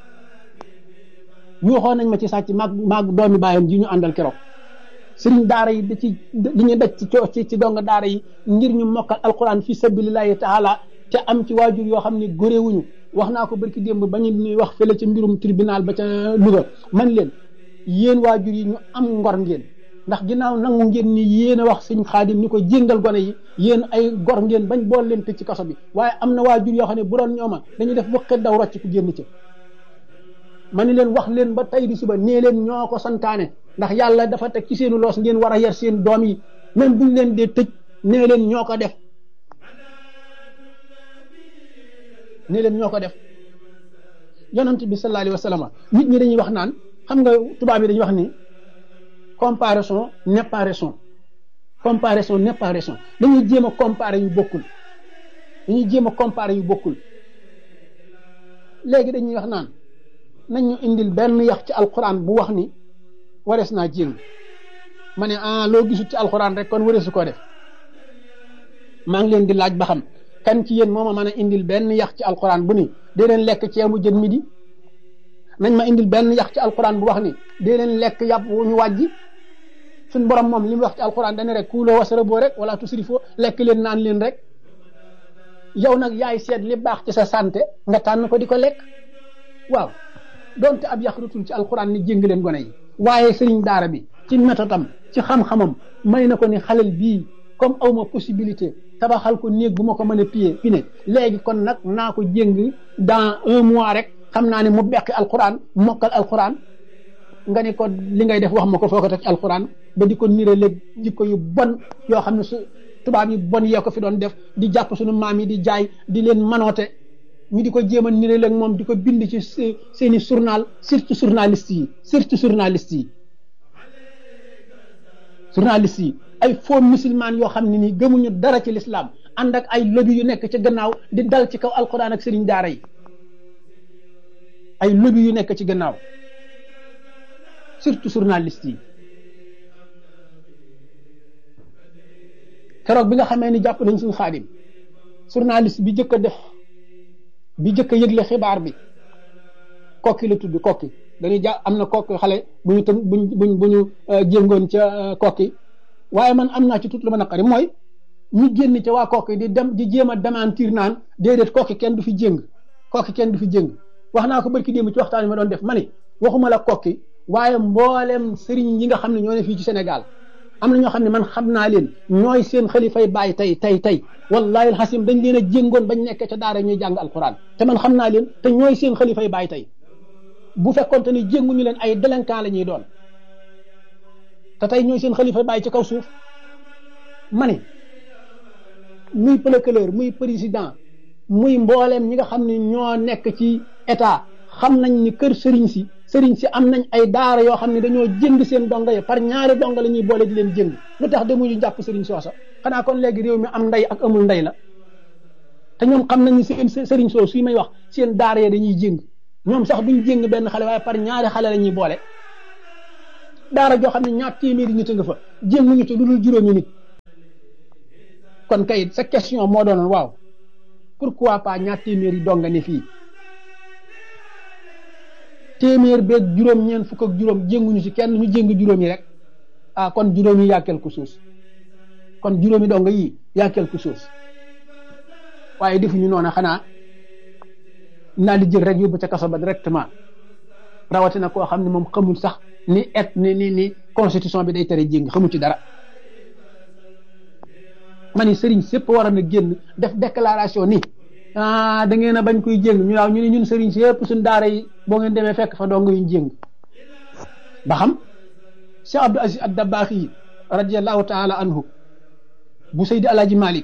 yuuxoo nañ ma ci sàcc maag maag doomi baayam ji ñu àndal keroog sëriñ daara yi da ci li ñu daj ci ci ci dong daara yi ngir ñu mokkal alquran fi sabilillahi taala te am ci waajur yoo xam ne góréewuñu wax naa ko barki démb ba ñu ñuy wax fële ci mbirum tribunal ba ca Louga man leen yéen waajur yi ñu am ngor ngeen ndax ginnaaw nangu ngeen ni yéen a wax sëñ Xaadim ni ko jéngal gone yi yéen ay gor ngeen bañ bool leen tëj ci kaso bi waaye am na waajur yoo xam ne bu doon ñooma dañuy def wëqet daw rocc ku génn ca ma ni leen wax leen ba tey di suba nee leen ñoo ko santaane ndax yàlla dafa teg ci seenu loos ngeen war a yar seen doom yi même buñ leen dee tëj nee leen ñoo ko def nee leen ñoo ko def yonent bi sallallahu alayhi wa sallam nit ñi dañuy wax naan xam nga tubaab yi dañuy wax ni comparaison n'est pas raison comparaison n'est pas raison dañuy jéem a comparer yu bokkul dañuy jéem a comparer yu bokkul léegi dañuy wax naan nañ ñu indil benn yax ci alquran bu wax ni warees naa jéng ma ne ah loo gisut ci alquran rek kon wareesu koo def maa ngi leen di laaj ba xam kan ci yéen moo ma mën a indil benn yax ci alquran bu ni dee leen lekk ceebu jën midi nañ ma indil benn yax ci alquran bu wax ni dee leen lekk yàpp wu ñu wàjji suñ borom moom li mu wax ci alquran dane rek kuuloo wasaraboo rek wala tusrifoo lekk leen naan leen rek yow nag yaay seet li baax ci sa santé nga tànn ko di ko lekk waaw donte ab yax rutul ci alquran ni jéng leen gone yi waaye sëriñ daara bi ci métodam ci xam-xamam may na ko ni xalel bii comme awma possibilité tabaxal ko néeg bu ma ko mën a piye fi ne léegi kon nag naa ko jéng dans un mois rek xam naa ne mu beqi alquran mokkal alquran nga ni ko li ngay def wax ma ko foo ko teg ci alquran ba di ko nire léeg jikko yu bon yoo xam ne su tubaab yi bon yee ko fi doon def di jàpp suñu maam yi di jaay di leen manoote ñu di ko jéem a nire léeg moom di ko bind ci seeni journal surtout journaliste yi surtout journaliste yi journaliste yi ay faux musulman yoo xam ne nii gëmuñu dara ci l'islam ànd ak ay lobby yu nekk ci gannaaw di dal ci kaw alquran ak sëriñ daara yi ay lobby yu nekk ci gannaaw surtout journaliste yi keroog bi nga xamee ni jàpp nañ suñu Xaadim journaliste bi jëkk a def bi jëkk a yëgle xibaar bi kokki la tudd kokki dañuy ja am na kokki xale bu ñu tën buñ buñ bu ñu jéngoon ca kokki waaye man am naa ci tout lu ma naqari mooy ñu génn ca waa kokki di dem di jéem a démentir naan déedéet kokki kenn du fi jéng kokki kenn du fi jéng wax naa ko barki démb ci waxtaan yi ma doon def ma ni waxuma la kokki waaye mboolem sëriñ yi nga xam ne ñoo ne fii ci Sénégal am na ñoo xam ne man xam naa leen ñooy seen xalifay bàyyi tey tey tey wallahi alxasim dañ leen a jéngoon bañ nekk ca daara ñuy jàng alquran te man xam naa leen te ñooy seen xalifay bàyyi tey bu fekkoonte ni jénguñu leen ay délinquant la ñuy doon te tey ñooy seen xalifay bàyyi ci kaw suuf ma ne muy procureur muy président muy mbooleem ñi nga xam ne ñoo nekk ci état xam nañ ni kër sëriñ si sëriñ si am nañ ay daara yoo xam ne dañoo jënd seen donga yi par ñaari donga la ñuy boole di leen jënd lu tax demuñu jàpp sëriñ soosa xanaa kon léegi réew mi am ndey ak amul ndey la te ñoom xam nañu seen sëriñ soo suy may wax seen daara ya dañuy jéng ñoom sax duñ jéng benn xale waaye par ñaari xale la ñuy boole daara joo xam ne ñaar téeméeri nit a nga fa jéng ñu ci lu dul juróomi nit kon kay sa question moo doonoon waaw pourquoi pas ñaar téeméeri donga ne fii téeméer beeg juróom ñeent fukk ak juróom jénguñu ci kenn ñu jéng juróomi rek ah kon juróomi yaa quelque chose kon juróomi donga yi yaa quelque chose waaye defuñu noonu xanaa naa di jël rek yóbbu ca kaso ba directement rawatina koo xam ne moom xamul sax ni et ni ni ni constitution bi day tere jéng xamul ci dara ma ni sëriñ sépp war na génn def déclaration ni ah da ngeen a bañ koy jéng ñu waaw ñu ne ñun sëriñ sépp suñ daara yi boo ngeen demee fekk fa dong yuñ jéng ba xam Cheikh Abdou Aziz ad-Dabakh yi radiyallahu taala anhu bu Seydi Alaaji Malik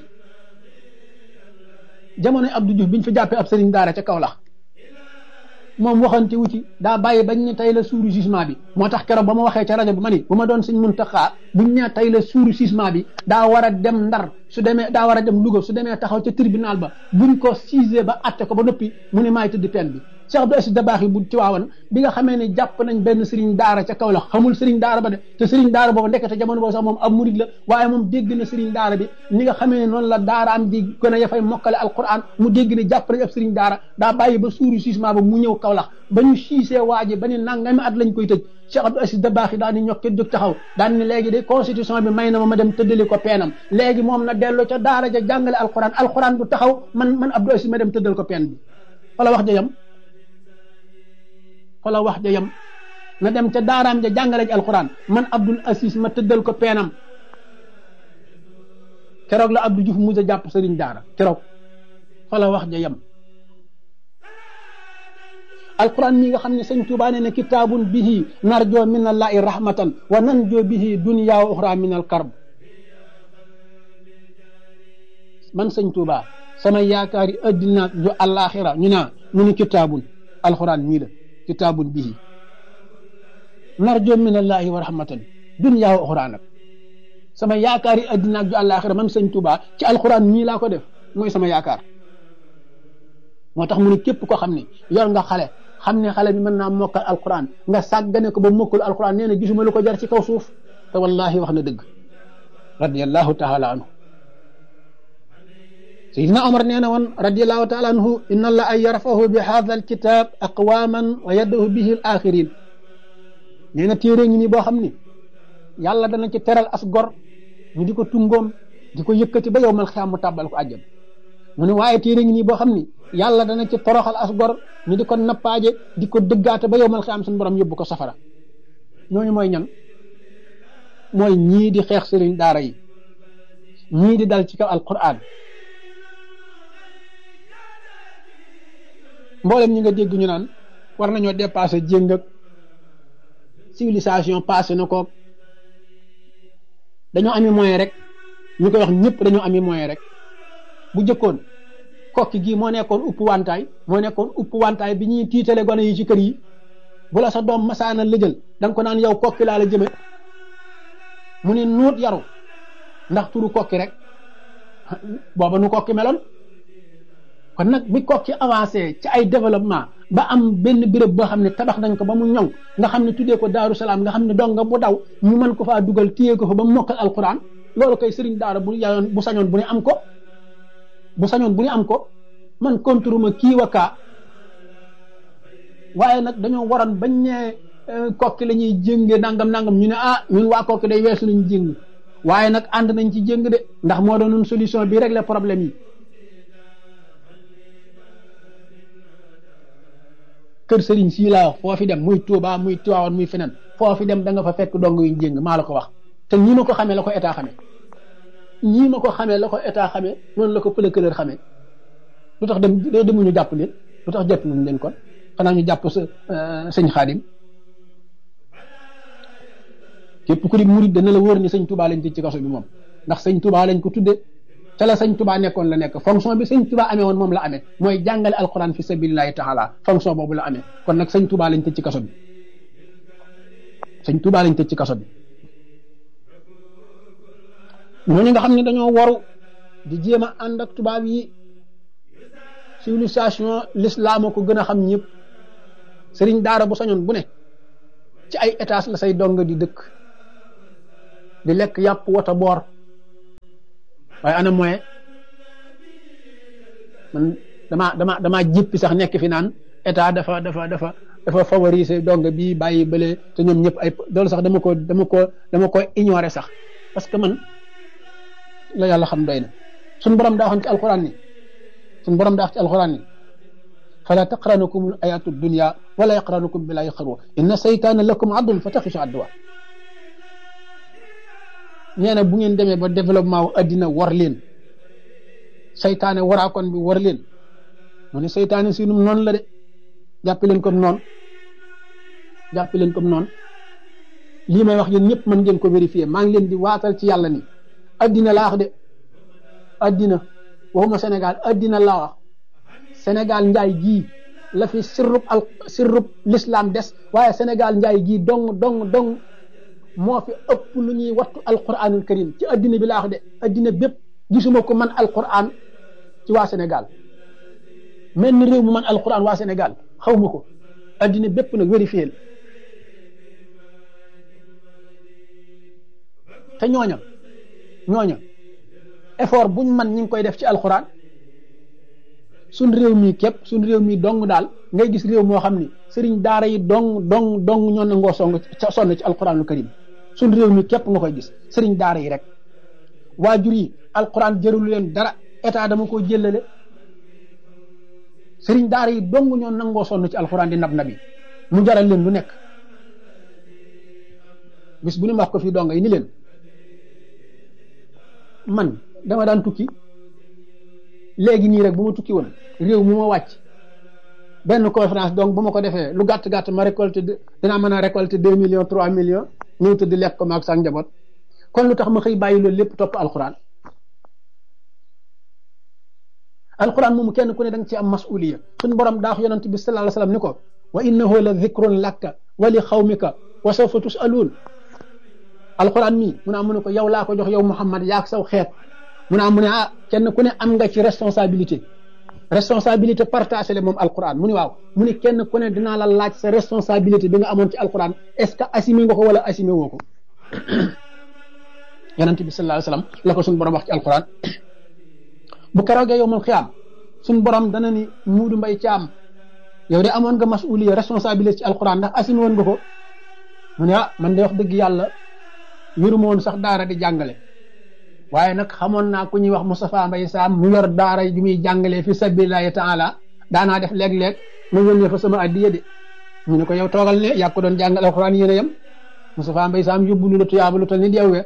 jamonoy Abdou Diouf biñ fi jàppee ab sëriñ daara ca Kaolack moom waxante wu ci daa bàyyi bañ ne tey la suuru jugement bi moo tax keroog ba ma waxee ca rajo bi ma ni bu ma doon Sëñ Muntaxa buñ ne tey la suuru jugement bi daa war a dem Ndar su demee daa war a dem Louga su demee taxaw ca tribunal ba buñ ko siisee ba atte ko ba noppi mu ne maay tëdd peine bi Cheikh Abdou Aziz Dabakh yi bu Tiwaawan bi nga xamee ne jàpp nañ benn sëriñ daara ca Kaolack xamul sëriñ daara ba de te sëriñ daara boobu ndekete jamono boobu sax moom ab murid la waaye moom dégg na sëriñ daara bi ni nga xamee ne noonu la daaraam di gën a yafay mokkale alquran mu dégg ne jàpp nañ ab sëriñ daara daa bàyyi ba suuru jugement ba mu ñëw Kaolack ba ñu siisee waaji ba ni nangami at lañ koy tëj Cheikh Abdou Aziz Dabakh yi daal ni ñokke jóg taxaw daal ni léegi de constitution bi may na ma ma dem tëddali ko peenam léegi moom na dellu ca daara ja jàngale alquran alquran du taxaw man man Abdou Aziz ma dem tëddal ko peen bi wala wax ja yam wala wax ja yam na dem ca daaraam ja jàngale ji alquran man Abdou Aziz ma tëddal ko peenam keroog la Abdou Diouf mujj a jàpp sëriñ daara keroog wala wax ja yam alquran mi nga xam ne sëñ Tuubaa nee na kitaabun bihi narjoo min allahi rahmatan wa nanjoo bihi dunya wa uxra min al karb man sëñ Tuubaa sama yaakaari addina ju àllaaxira ñu naa mu ni kitaabun alquran mii la kitaabun bihi narjoo min allahi wa rahmatan dunya wa uxra nag sama yaakaari addina ju àllaaxira man sëñ Tuubaa ci alquran mii laa ko def mooy sama yaakaar moo tax mu ne képp ko xam ne yor nga xale xam ne xale bi mën naa mokkal alquran nga sàggane ko ba mokkul alquran nee na gisuma lu ko jar ci kaw suuf te wallahi wax na dëgg radiyallahu taala anhu sayidina Omar nee na woon radiyallahu taala anhu inna allah ay yarfahu bi hadha alkitab aqwaman wa yaddahu bihi al axirin nee na téere ngi nii boo xam ni yàlla dana ci teral as gor ñu di ko tungoom di ko yëkkati ba yow mal xiyaam mu tàbbal ko àjjam mu ne waaye téere ngi nii boo xam ni yàlla dana ci toroxal as gor ñu di ko nappaaje di ko dëggaate ba yowmal xiyaam suñu borom yóbbu ko safara ñooñu mooy ñan mooy ñii di xeex sëriñ daara yi ñii di dal ci kaw alquran mboolem ñi nga dégg ñu naan war nañoo dépassé jéng ak civilisation passé na ko dañoo ami moyen rek ñu koy wax ñëpp dañoo ami moyen rek bu jëkkoon kokki gii moo nekkoon upp wantaay moo nekkoon upp wantaay bi ñuy tiitale gone yi ci kër yi bu la sa doom masaana lëjël da nga ko naan yow kokki laa la jëme mu ne nuut yaru ndax turu kokki rek booba nu kokki meloon kon nag bi kokki avancé ci ay développement ba am benn béréb boo xam ne tabax nañ ko ba mu ñoŋ nga xam ne tuddee ko Daaru Salaam nga xam ne dong nga bu daw ñu mën ko faa dugal téye ko fa ba mu mokkal alquran loolu koy sëriñ daara bu yayoon bu sañoon bu ne am ko bu sañoon bu ñu am ko man contre ma kii wa kaa waaye nag dañoo waroon bañ ne kokki la ñuy jénge nangam nangam ñu ne ah ñun waa kokki day weesu nañu jéng waaye nag ànd nañ ci jéng de ndax moo doon solution bi régler problème yi kër sëriñ sii laa wax foo fi dem muy Touba muy Tivaouane muy feneen foo fi dem da nga fa fekk dong yuñ jéng maa la ko wax te ñi ma ko xamee la ko état xamee ñii ma ko xamee la ko état xamee noonu la ko pëlëkëlër xamee lu tax dem demuñu jàpp leen lu tax jàpp luñu leen kon xanaa ñu jàpp sa sëñ Xaadim képp ku di murid dana la wóor ni sëñ Touba lañ tëj ci kaso bi moom ndax sëñ Touba lañ ko tudde ca la sëñ Touba nekkoon la nekk fonction bi sëñ Touba amee woon moom la amee mooy jàngale alquran fi sabilillahi taala fonction boobu la amee kon nag sëñ Touba lañ tëj ci kaso bi sëñ Touba lañ tëj ci kaso bi ñooñu nga xam ne dañoo waru di jéem a ànd ak tubaab yi civilisation l'islam ko gën a xam ñëpp sëriñ daara bu sañoon bu ne ci ay étage la say dong di dëkk di lekk yàpp wata boor waaye ana moyen man dama dama dama jéppi sax nekk fi naan état dafa dafa dafa dafa favoriser dong bii bàyyi bële te ñoom ñëpp ay loolu sax dama ko dama ko dama ko ignorer sax parce que man la yàlla xam doy na suñ borom daa waxoon ci alquran ni suñ borom daa wax ci alquran ni fala taqranukum ayatu dunya wala yaqranukum billahi xarwa inna saytaana lakum adun fa taxisu adduwa nee na bu ngeen demee ba développement wu addina war leen saytaane waraakoon bi war leen mu ne saytaane si num noonu la de jàppi leen comme noonu jàppi leen comme noonu lii may wax yéen ñëpp mën ngeen ko vérifier maa ngi leen di waatal ci yàlla ni addina laa wax de addina waxuma Sénégal addina laa wax Sénégal njaay gii la fi sirrub al sirrub l'islam des waaye Sénégal njaay gii dong dong dong moo fi ëpp lu ñuy wattu alquranul karim ci addina bi laa wax de addina bépp gisuma ko man alquran ci waa Sénégal mel ni réew mu man alquran waa Sénégal xaw ma ko addina bépp nag vérifié te ñooña ñooña effort buñ man ñi ngi koy def ci alquran suñ réew mi képp suñ réew mi dong daal ngay gis réew moo xam ni sëriñ daara yi dong dong dong ñoo nangoo song sonn ci alquranul karim suñ réew mi képp nga koy gis sëriñ daara yi rek waajur yi alquran jërulu leen dara état dama ko jëlale sëriñ daara yi dong ñoo nangoo sonn ci alquran di nab nabi mu jaral leen lu nekk bis bu ni wax ko fii donga yi ni leen man dama daan tukki léegi nii rek bu ma tukki woon réew mu ma wàcc benn conférence donc bu ma ko defee lu gàtt gàtt ma récolté dinaa mën a récolter deux millions trois millions ñëw tëdd lekk ko maag sax njaboot kon lu tax ma xëy bàyyi loolu lépp topp alquran alquran moomu kenn ku ne da nga ci am masuliya suñ borom daa wax yonent bi sallallahu alayhi wasallam ni ko wa innahu la dhikrun laka wa li xawmika wa sawfa tusaluun alquran mii mu ne am mu ne ko yow laa ko jox yow Muhammad yaak saw xeet mu ne am mu ne ah kenn ku ne am nga ci responsabilité responsabilité partagée la moom alquran mu ne waaw mu ne kenn ku ne dinaa la laaj sa responsabilité bi nga amoon ci alquran est-ce que assumé nga ko wala assumé woo ko yonent bi sallallahu alayhi wasallam la ko suñu borom wax ci alquran bu keroogee yow mal xiyaam suñu borom dana ni muudu mbay caam yow de amoon nga masuliya responsabilité ci alquran ndax assumé woon nga ko mu ne ah man de wax dëgg yàlla yëruma woon sax daara di jàngale waaye nag xamoon naa ku ñuy wax Moustapha Mbaye Sam mu yor daara ju muy jàngalee fi sabilillahi taala daanaa def léeg-léeg ma yónnee fa sama addiya de ñu ne ko yow toogal ne yaa ko doon jàngal alxuraan yéen a yem Moustapha Mbaye Sam yóbbu lu la tuyaaba lu tal ni deew we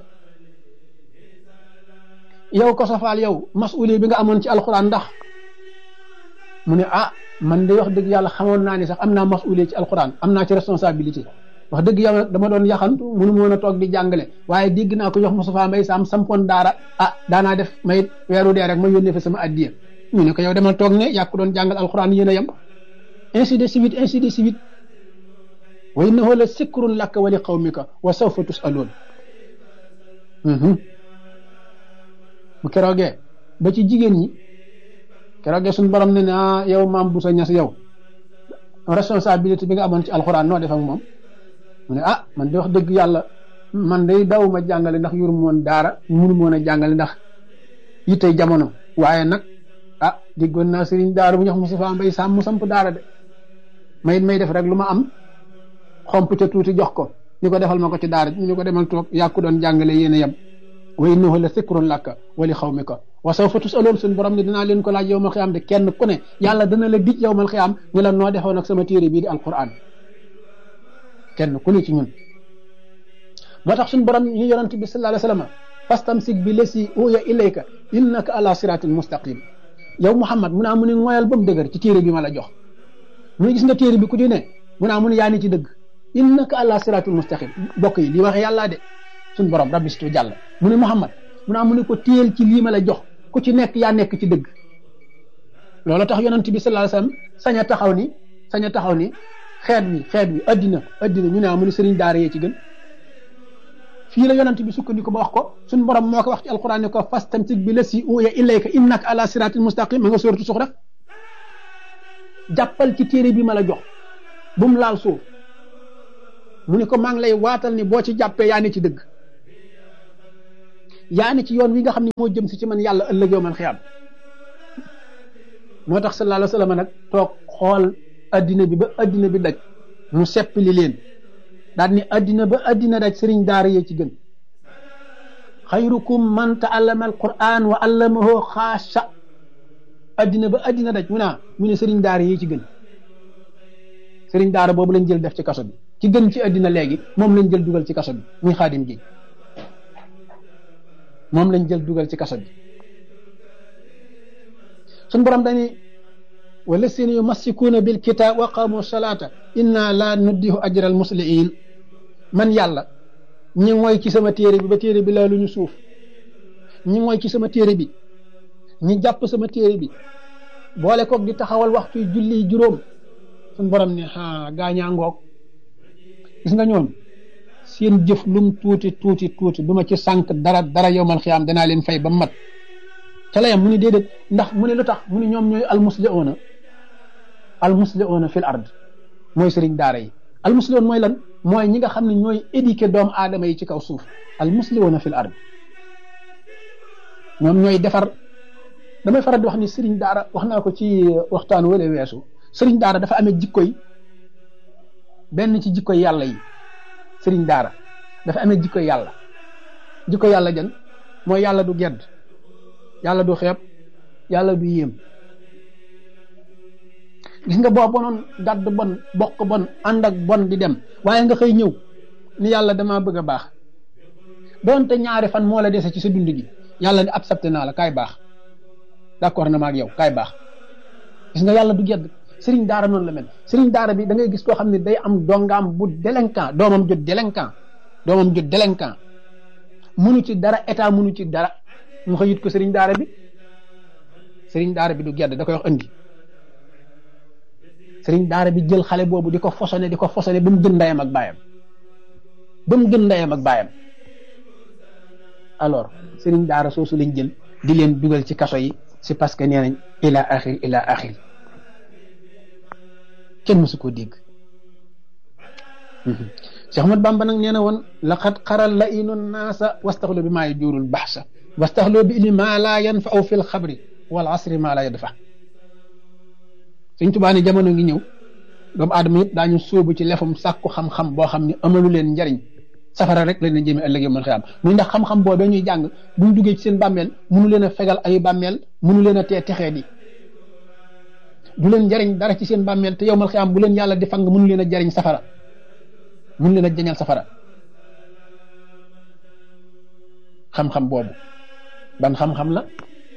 yow ko safaal yow masuuli bi nga amoon ci alxuraan ndax mu ne ah man de wax dëgg yàlla xamoon naa ne sax am naa masuuli ci alxuraan am naa ci responsabilité wax dëgg yàlla dama doon yaxantu mënu ma woon a toog di jàngale waaye dégg naa ko jox Moustapha Mbaye Sam sampoon daara ah daanaa def may weeru dee rek ma yónnee fa sama addiya ñu ne ko yow demal toog ne yaa ko doon jàngal alxuraan yéen a yem ainsi de suite ainsi de suite wa innahu la sikrun laka wa li qawmika wa sawfa tusaluun bu keroogee ba ci jigéen ñi keroogee suñu borom ne ne ah yow maam bu sa ñas yow responsabilité bi nga amoon ci alxuraan noo def ak moom mu ne ah man de wax dëgg yàlla man day daw ma jàngale ndax yuru moon daara munu moon a jàngale ndax yittey jamono waaye nag ah déggoon naa sëriñ daara bu ñu wax Moustapha Mbaye Sam mu samp daara de may may def rek lu ma am xomp ca tuuti jox ko ñu ko defal ma ko ci daara ñu ko demal toog yaa ko doon jàngale yéen a yem wa innahu la sikrun laka wa li xawmika wa sawfa tusaloon suñu borom ne dinaa leen ko laaj yowmal xiyaam de kenn ku ne yàlla dana la dij yowmal xiyaam ñu la noo defoon ak sama téere bii di alquran kenn ku ne ci ñun moo tax suñu borom ñu yonent bi sallallahu alayhi wasallam fastamsik bi lesi uya ilayka innaka ala siratin mustaqim yow Muhammad mu naa mu ne ngoyal ba mu dëgër ci téere bi ma la jox mu ne gis nga téere bi ku ci ne mu naa mu ne yaa ni ci dëgg innaka ala siratin mustaqim bokk yi li waxe yàlla de suñu borom rabbi situ jàll mu ne Muhammad mu naa mu ne ko téel ci lii ma la jox ku ci nekk yaa nekk ci dëgg loolu tax yonent bi sallallahu alayhi wasallam sañ a taxaw ni sañ a taxaw ni xeet wi xeet wi addina addina ñu ne amu ne sëriñ daara yee ci gën fii la yonent bi sukkandiku ba wax ko suñu borom moo ko wax ci alquran ne ko fastamsik bi lasi uya ilayka innaka ala siratin mustaqim ma nga sóoratu Suxra jàppal ci téere bi ma la jox bu mu laal suuf mu ne ko maa ngi lay waatal ni boo ci jàppee yaa ne ci dëgg yaa ne ci yoon wi nga xam ne moo jëm si ci man yàlla ëllëg yow man xiyaam moo tax sallallahu alayhi wa sallam nag toog xool addina bi ba addina bi daj mu seppali leen daal ni addina ba addina daj sëriñ daara yee ci gën xayrukum man taallama alquran wa allamahu xaasa addina ba addina daj mu naa mu ne sëriñ daara yee ci gën sëriñ daara boobu lañ jël def ci kaso bi ci gën ci addina léegi moom lañ jël dugal ci kaso bi muy xaadim gi moom lañ jël dugal ci kaso bi suñ borom dañi wallasina yumassikuuna bil kitaab wa qaamu salaata inna la nuddihu ajral musliin man yàlla ñi mooy ci sama téere bi ba téere bi laa lu ñu suuf ñi mooy ci sama téere bi ñi jàpp sama téere bi boole koog di taxawal waxtu julli juróom suñ borom ne a gaañaa ngoog gis nga ñoom seen jëf lum tuuti tuuti tuuti du ma ci sànq dara dara yowmal xiyaam danaa leen fay ba mat ca la yam mu ne déedéet ndax mu ne lu tax mu ne ñoom ñooy almusliuna almusliuna fil ard mooy sëriñ daara yi almusliun mooy lan mooy ñi nga xam ne ñooy éduquer doomu aadama yi ci kaw suuf almusliuna fil ard ñoom ñooy defar damay faral di wax ni sëriñ daara wax naa ko ci waxtaan wala weesu sëriñ daara dafa amee jikkoy benn ci jikkoy yàlla yi sëriñ daara dafa amee jikkoy yàlla jikkoy yàlla jan mooy yàlla du gedd yàlla du xeeb yàlla du yéem gis nga boo bonoon gàdd bon bokk bon ànd ak bon di dem waaye nga xëy ñëw ni yàlla damaa bëgg a baax doonte ñaari fan moo la dese ci sa dund gi yàlla ni accepté naa la kaay baax d'accord na ma ak yow kaay baax gis nga yàlla du gedd sëriñ daara noonu la mel sëriñ daara bi da ngay gis koo xam ne day am dongaam bu délinquant doomam jot délinquant doomam jot délinquant munu ci dara état munu ci dara mu xëyit ko sëriñ daara bi sëriñ daara bi du gedd da koy wax andi sëriñ daara bi jël xale boobu di ko fosone di ko fosone ba mu gën ndeyam ak baayam ba mu gën ndeyam ak baayam alors sëriñ daara soosu lañ jël di leen dugal ci kaso yi c'est parce que nee nañ ila axir ila axir kenn mësu koo dégg Cheikh Ahmad Bamba nag nee na woon laqad xaral la inu naasa wastaxlo bi maa yajurul baxsa wastaxlo bi ili maa laa yanfa'u fil xabri wal asri maa laa yadfa Sëñ Tuubaa ni jamono ngi ñëw doomu aadama yëpp daañu sóobu ci lefum sàkku xam-xam boo xam ne amalu leen njariñ safara rek la leen jëmee ëllëg yow mën xëy am muy ndax xam-xam boobee ñuy jàng buñ duggee ci seen bàmmeel mënu leen a fegal ay bàmmeel mënu leen a tee texee di du leen jariñ dara ci seen bàmmeel te yow mal xëy am bu leen yàlla di fang mënu leen a jariñ safara mënu leen a jañal safara xam-xam boobu ban xam-xam la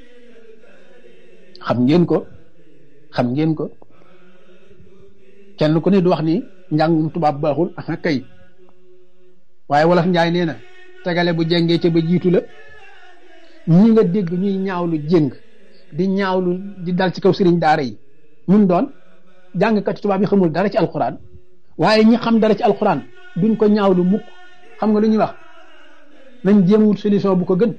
xam ngeen ko xam ngeen ko kenn ku ne du wax ni njàngum tubaab baaxul ah kay waaye wolof njaay nee na tegale bu jengee ca ba jiitu la ñi nga dégg ñuy ñaawlu jéng di ñaawlu di dal ci kaw sëriñ daara yi mun doon jàngkat tubaab yi xamul dara ci alxuraan waaye ñi xam dara ci alxuraan duñ ko ñaawlu mukk xam nga lu ñuy wax nañ jéem wut solution bu ko gën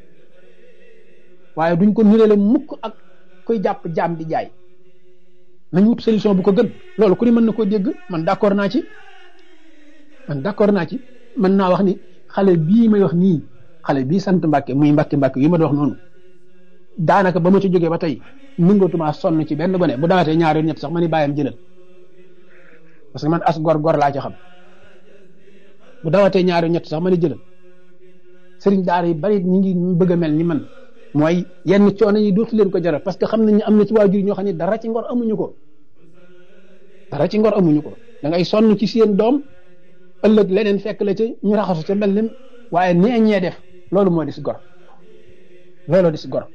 waaye duñ ko nirale mukk ak koy jàpp jaam di jaay nañ wut solution bu ko gën loolu ku ne mën na koo dégg man d'accord naa ci man d'accord naa ci mën naa wax ni xale bii may wax nii xale bii sant Mbàkke muy Mbàkke Mbàkke yi ma doon wax noonu daanaka ba ma ci jógee ba tey nangatuma sonn ci benn gone bu dawatee ñaari ñett sax ma ni bàyyam jëlal parce que man as gor gor laa ci xam bu dawatee ñaari ñett sax ma ni jëlal sëriñ daara yi bari ñi ngi bëgg a mel ni man mooy yenn coono yi dootu leen ko jaral parce que xam nañ ne am na ci waajur ñoo xam ne dara ci ngor amuñu ko dara ci ngor amuñu ko da ngay sonn ci seen doom ëllëg leneen fekk la ci ñu raxasu ca mel ni waaye nee ñee def loolu moo di si gor looloo di si gor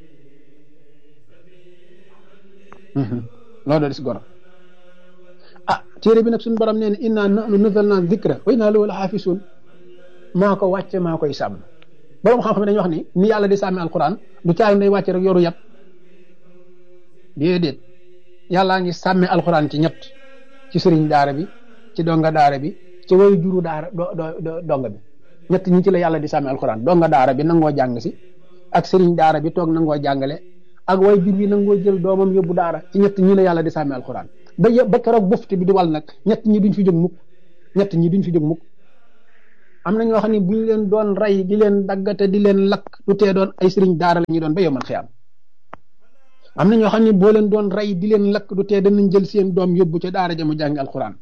looloo di si gor ah téere bi nag suñu borom nee na inna nahnu nazzalna dhikra wa inna lahu lahafizun maa ko wàcce maa koy sàmm borom xam-xam dañuy wax ni ni yàlla di sàmmi alquran du caari day wàcce rek yoru yat déedéet yàllaa ngi sàmme alquran ci ñett ci sëriñ daara bi ci donga daara bi ci wayu juru daara do do donga bi ñett ñi ci la yàlla di sàmmi alquran donga daara bi nangoo jàng si ak sëriñ daara bi toog nangoo jàngale ak way jur bi nangoo jël doomam yóbbu daara ci ñett ñi la yàlla di sàmmi alquran ba ba keroog bufti bi di wal nag ñett ñi duñ fi jóg mukk ñett ñi duñ fi jóg mukk am na ñoo xam ne bu ñu leen doon rey di leen daggate di leen lakk du tee doon ay sëriñ daara la ñuy doon ba yomal xiyaam am na ñoo xam ne boo leen doon rey di leen lakk du tee danañ jël seen doom yóbbu ca daara ja mu jàngi alquran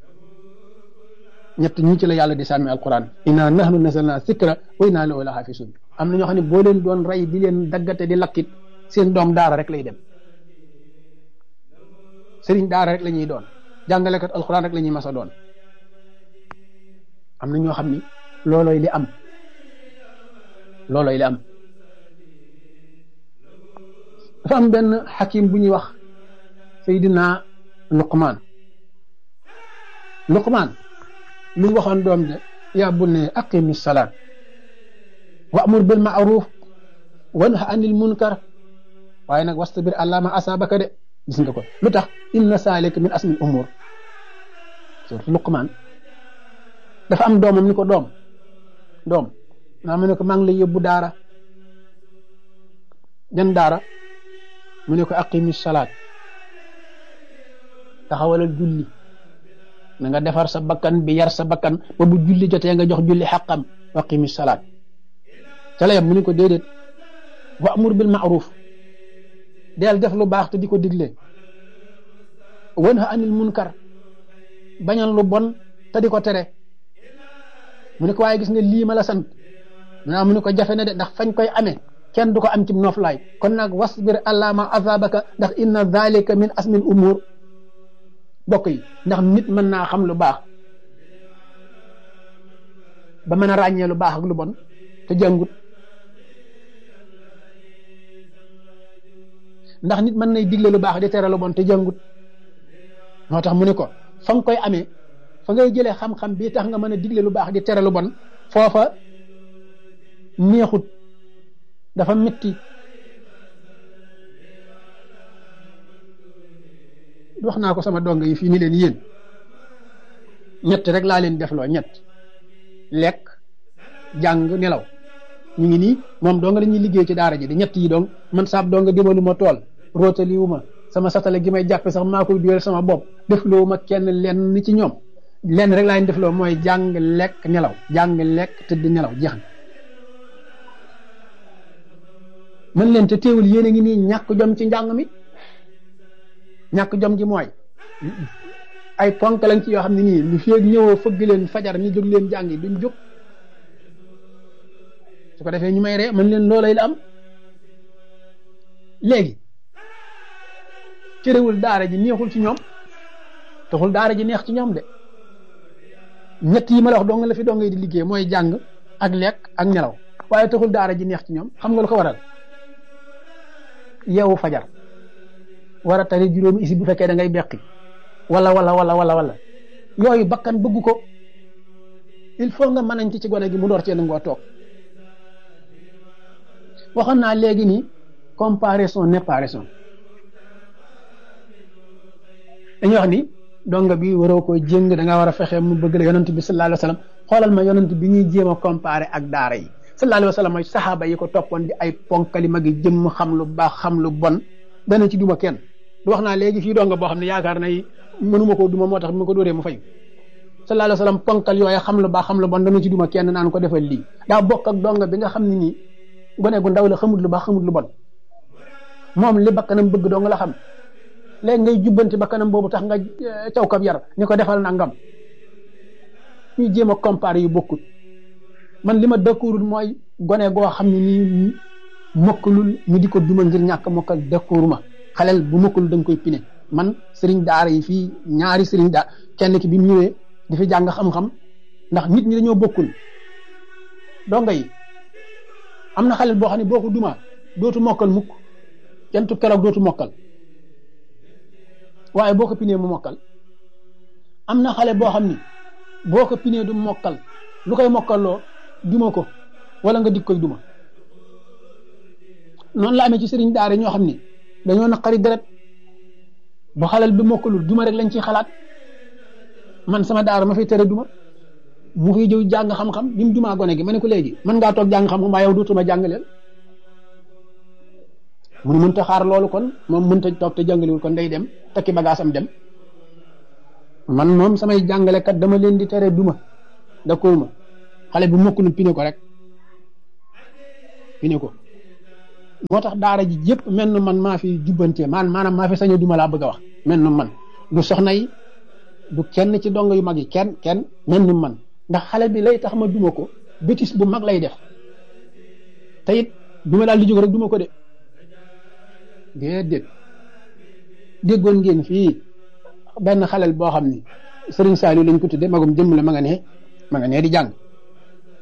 ñett ñi ci la yàlla di sàmmi alquran inna nahnu nazzalna zikra wa inna lahu lahafizun am na ñoo xam ne boo leen doon rey di leen daggate di lakkit seen doom daara rek lay dem sëriñ daara rek la ñuy doon jàngalekat alquran rek la ñuy mas a doon am na ñoo xam ni loolooy li am loolooy li am dafa am benn xakim bu ñuy wax Seydina Luqmaan Luqmaan lu mu waxoon doom de yaa bunayya aqimi salaat wa'mur bil ma'ruf wanha anil munkar waaye nag wastabir alaa maa asaabaka de gis nga ko lu tax inna zaalika min azmil umuur surtout Luqmaan dafa am doomam ni ko doom doom naa mu ne ko maa ngi lay yóbbu daara jan daara mu ne ko aqimi salaat taxawalal julli na nga defar sa bakkan bi yar sa bakkan ba bu julli jotee nga jox julli xaqam aqimi salaat ca la yam mu ne ko déedéet wa amur bil ma'ruf deel def lu baax te di ko digle wanha anil munkar bañal lu bon te di ko tere mu ne ko waaye gis nga lii ma la sant mu ne ko jafe na de ndax fañ koy amee kenn du ko am ci noflaay kon nag wasbir alaa maa asaabaka ndax inna zalika min asmil umur bokk yi ndax nit mën naa xam lu baax ba mën a ràññee lu baax ak lu bon te jàngut ndax nit mën nay digle lu baax di tere lu bon te jàngut moo tax mu ne ko fa nga koy amee fa ngay jëlee xam-xam bii tax nga mën a digle lu baax di tere lu bon foofa neexut dafa metti wax naa ko sama dong yi fii ni leen yéen ñett rek laa leen defloo ñett lekk jàng nelaw ñu ngi nii moom dong la ñuy liggéey ci daara ji di ñett yi dong man saab dong dimalu ma tool rootaliwu ma sama satale gi may jàppe sax maa koy duyal sama bopp defloo ma kenn lenn ci ñoom lenn rek laa leen defloo mooy jàng lekk nelaw jàng lekk tëdd nelaw jeex na mën leen te teewul yéen a ngi nii ñàkk jom ci njàng mi ñàkk jom ji mooy ay ponk lañ ci yoo xam ne nii lu feeg ñëwoo fëgg leen fajar ñu jóg leen jàngi duñ jóg su ko defee ñu may ree mën leen loolay la am léegi cërewul daara ji neexul ci ñoom taxul daara ji neex ci ñoom de ñett yi ma la wax dong la fi dongay di liggéey mooy jàng ak lekk ak nelaw waaye taxul daara ji neex ci ñoom xam nga lu ko waral yeewu fajar war a tari juróomi isi bu fekkee da ngay beqi wala wala wala wala wala yooyu bakkan bëgg ko il faut nga mën ci ci gone gi mu door cee nangoo toog waxoon naa léegi ni comparaison n'est pas raison dañuy wax ni donga bi waroo ko jéng da nga war a fexe mu bëgg la yonent bi sallallahu alayhi wa sallam xoolal ma yonent bi ñuy jéem a comparer ak daara yi sallallahu alayhi wa sallam mooy saxaaba yi ko toppoon di ay ponkali magi jëmm xam lu baax xam lu bon dana ci duma kenn du wax naa léegi fii donga boo xam ne yaakaar na mënuma koo duma moo tax bi ma ko dóoree mu fay sallallahu alayhi wa sallam ponkal yooyu xam lu baax xam lu bon dana ci duma kenn naan ko defal lii daa bokk ak donga bi nga xam ne nii gone gu ndaw la xamut lu baax xamut lu bon moom li bakkanam bëgg dong la xam léegi ngay jubbanti bakkanam boobu tax nga caw kab yar ñu ko defal nangam ñuy jéem a comparer yu bokkut man li ma dëkkuurul mooy gone goo xam ne nii mokkalul ñu di ko duma ngir ñàkk mokkal dëkkuuru ma xaleel bu mokkalul da nga koy pine man sëriñ daara yi fii ñaari sëriñ daara kenn ki bi mu ñëwee di fi jàng xam-xam ndax nit ñi dañoo bokkul donga yi am na xaleel boo xam ne boo ko duma dootu mokkal mukk kentu keroog dootu mokkal waaye boo ko pinee mu mokkal am na xale boo xam ni boo ko pinee du mokkal lu koy mokkalloo duma ko wala nga dik koy duma noonu la amee ci sëriñ daara ñoo xam ni dañoo naqari deret bu xalal bi mokkalul duma rek lañ ciy xalaat man sama daara ma fay tere duma mu fiy jëw jàng xam-xam bi mu dumaa gone gi ma ne ko léegi mën ngaa toog jàng xam-xam waaye yow dootuma jàngaleel mun mënta xaar loolu kon moom mënta toog te jàngaliwul kon day dem takki bagaasam dem man moom samay jàngalekat dama leen di tere duma d'accord ma xale bu mokk lu pine ko rek pine ko moo tax daara ji yëpp mel na man maa fi jubbantee man maanaam maa fi saño duma laa bëgg a wax mel na man du soxna yi du kenn ci dong yu mag yi kenn kenn mel na man ndax xale bi lay tax ma duma ko bétis bu mag lay def te it duma daal di jóg rek duma ko de déedéet déggoon ngeen fii benn xalel boo xam ni Serigne Saliou lañ ko tudde magum jëmm la ma nga ne ma nga ne di jàng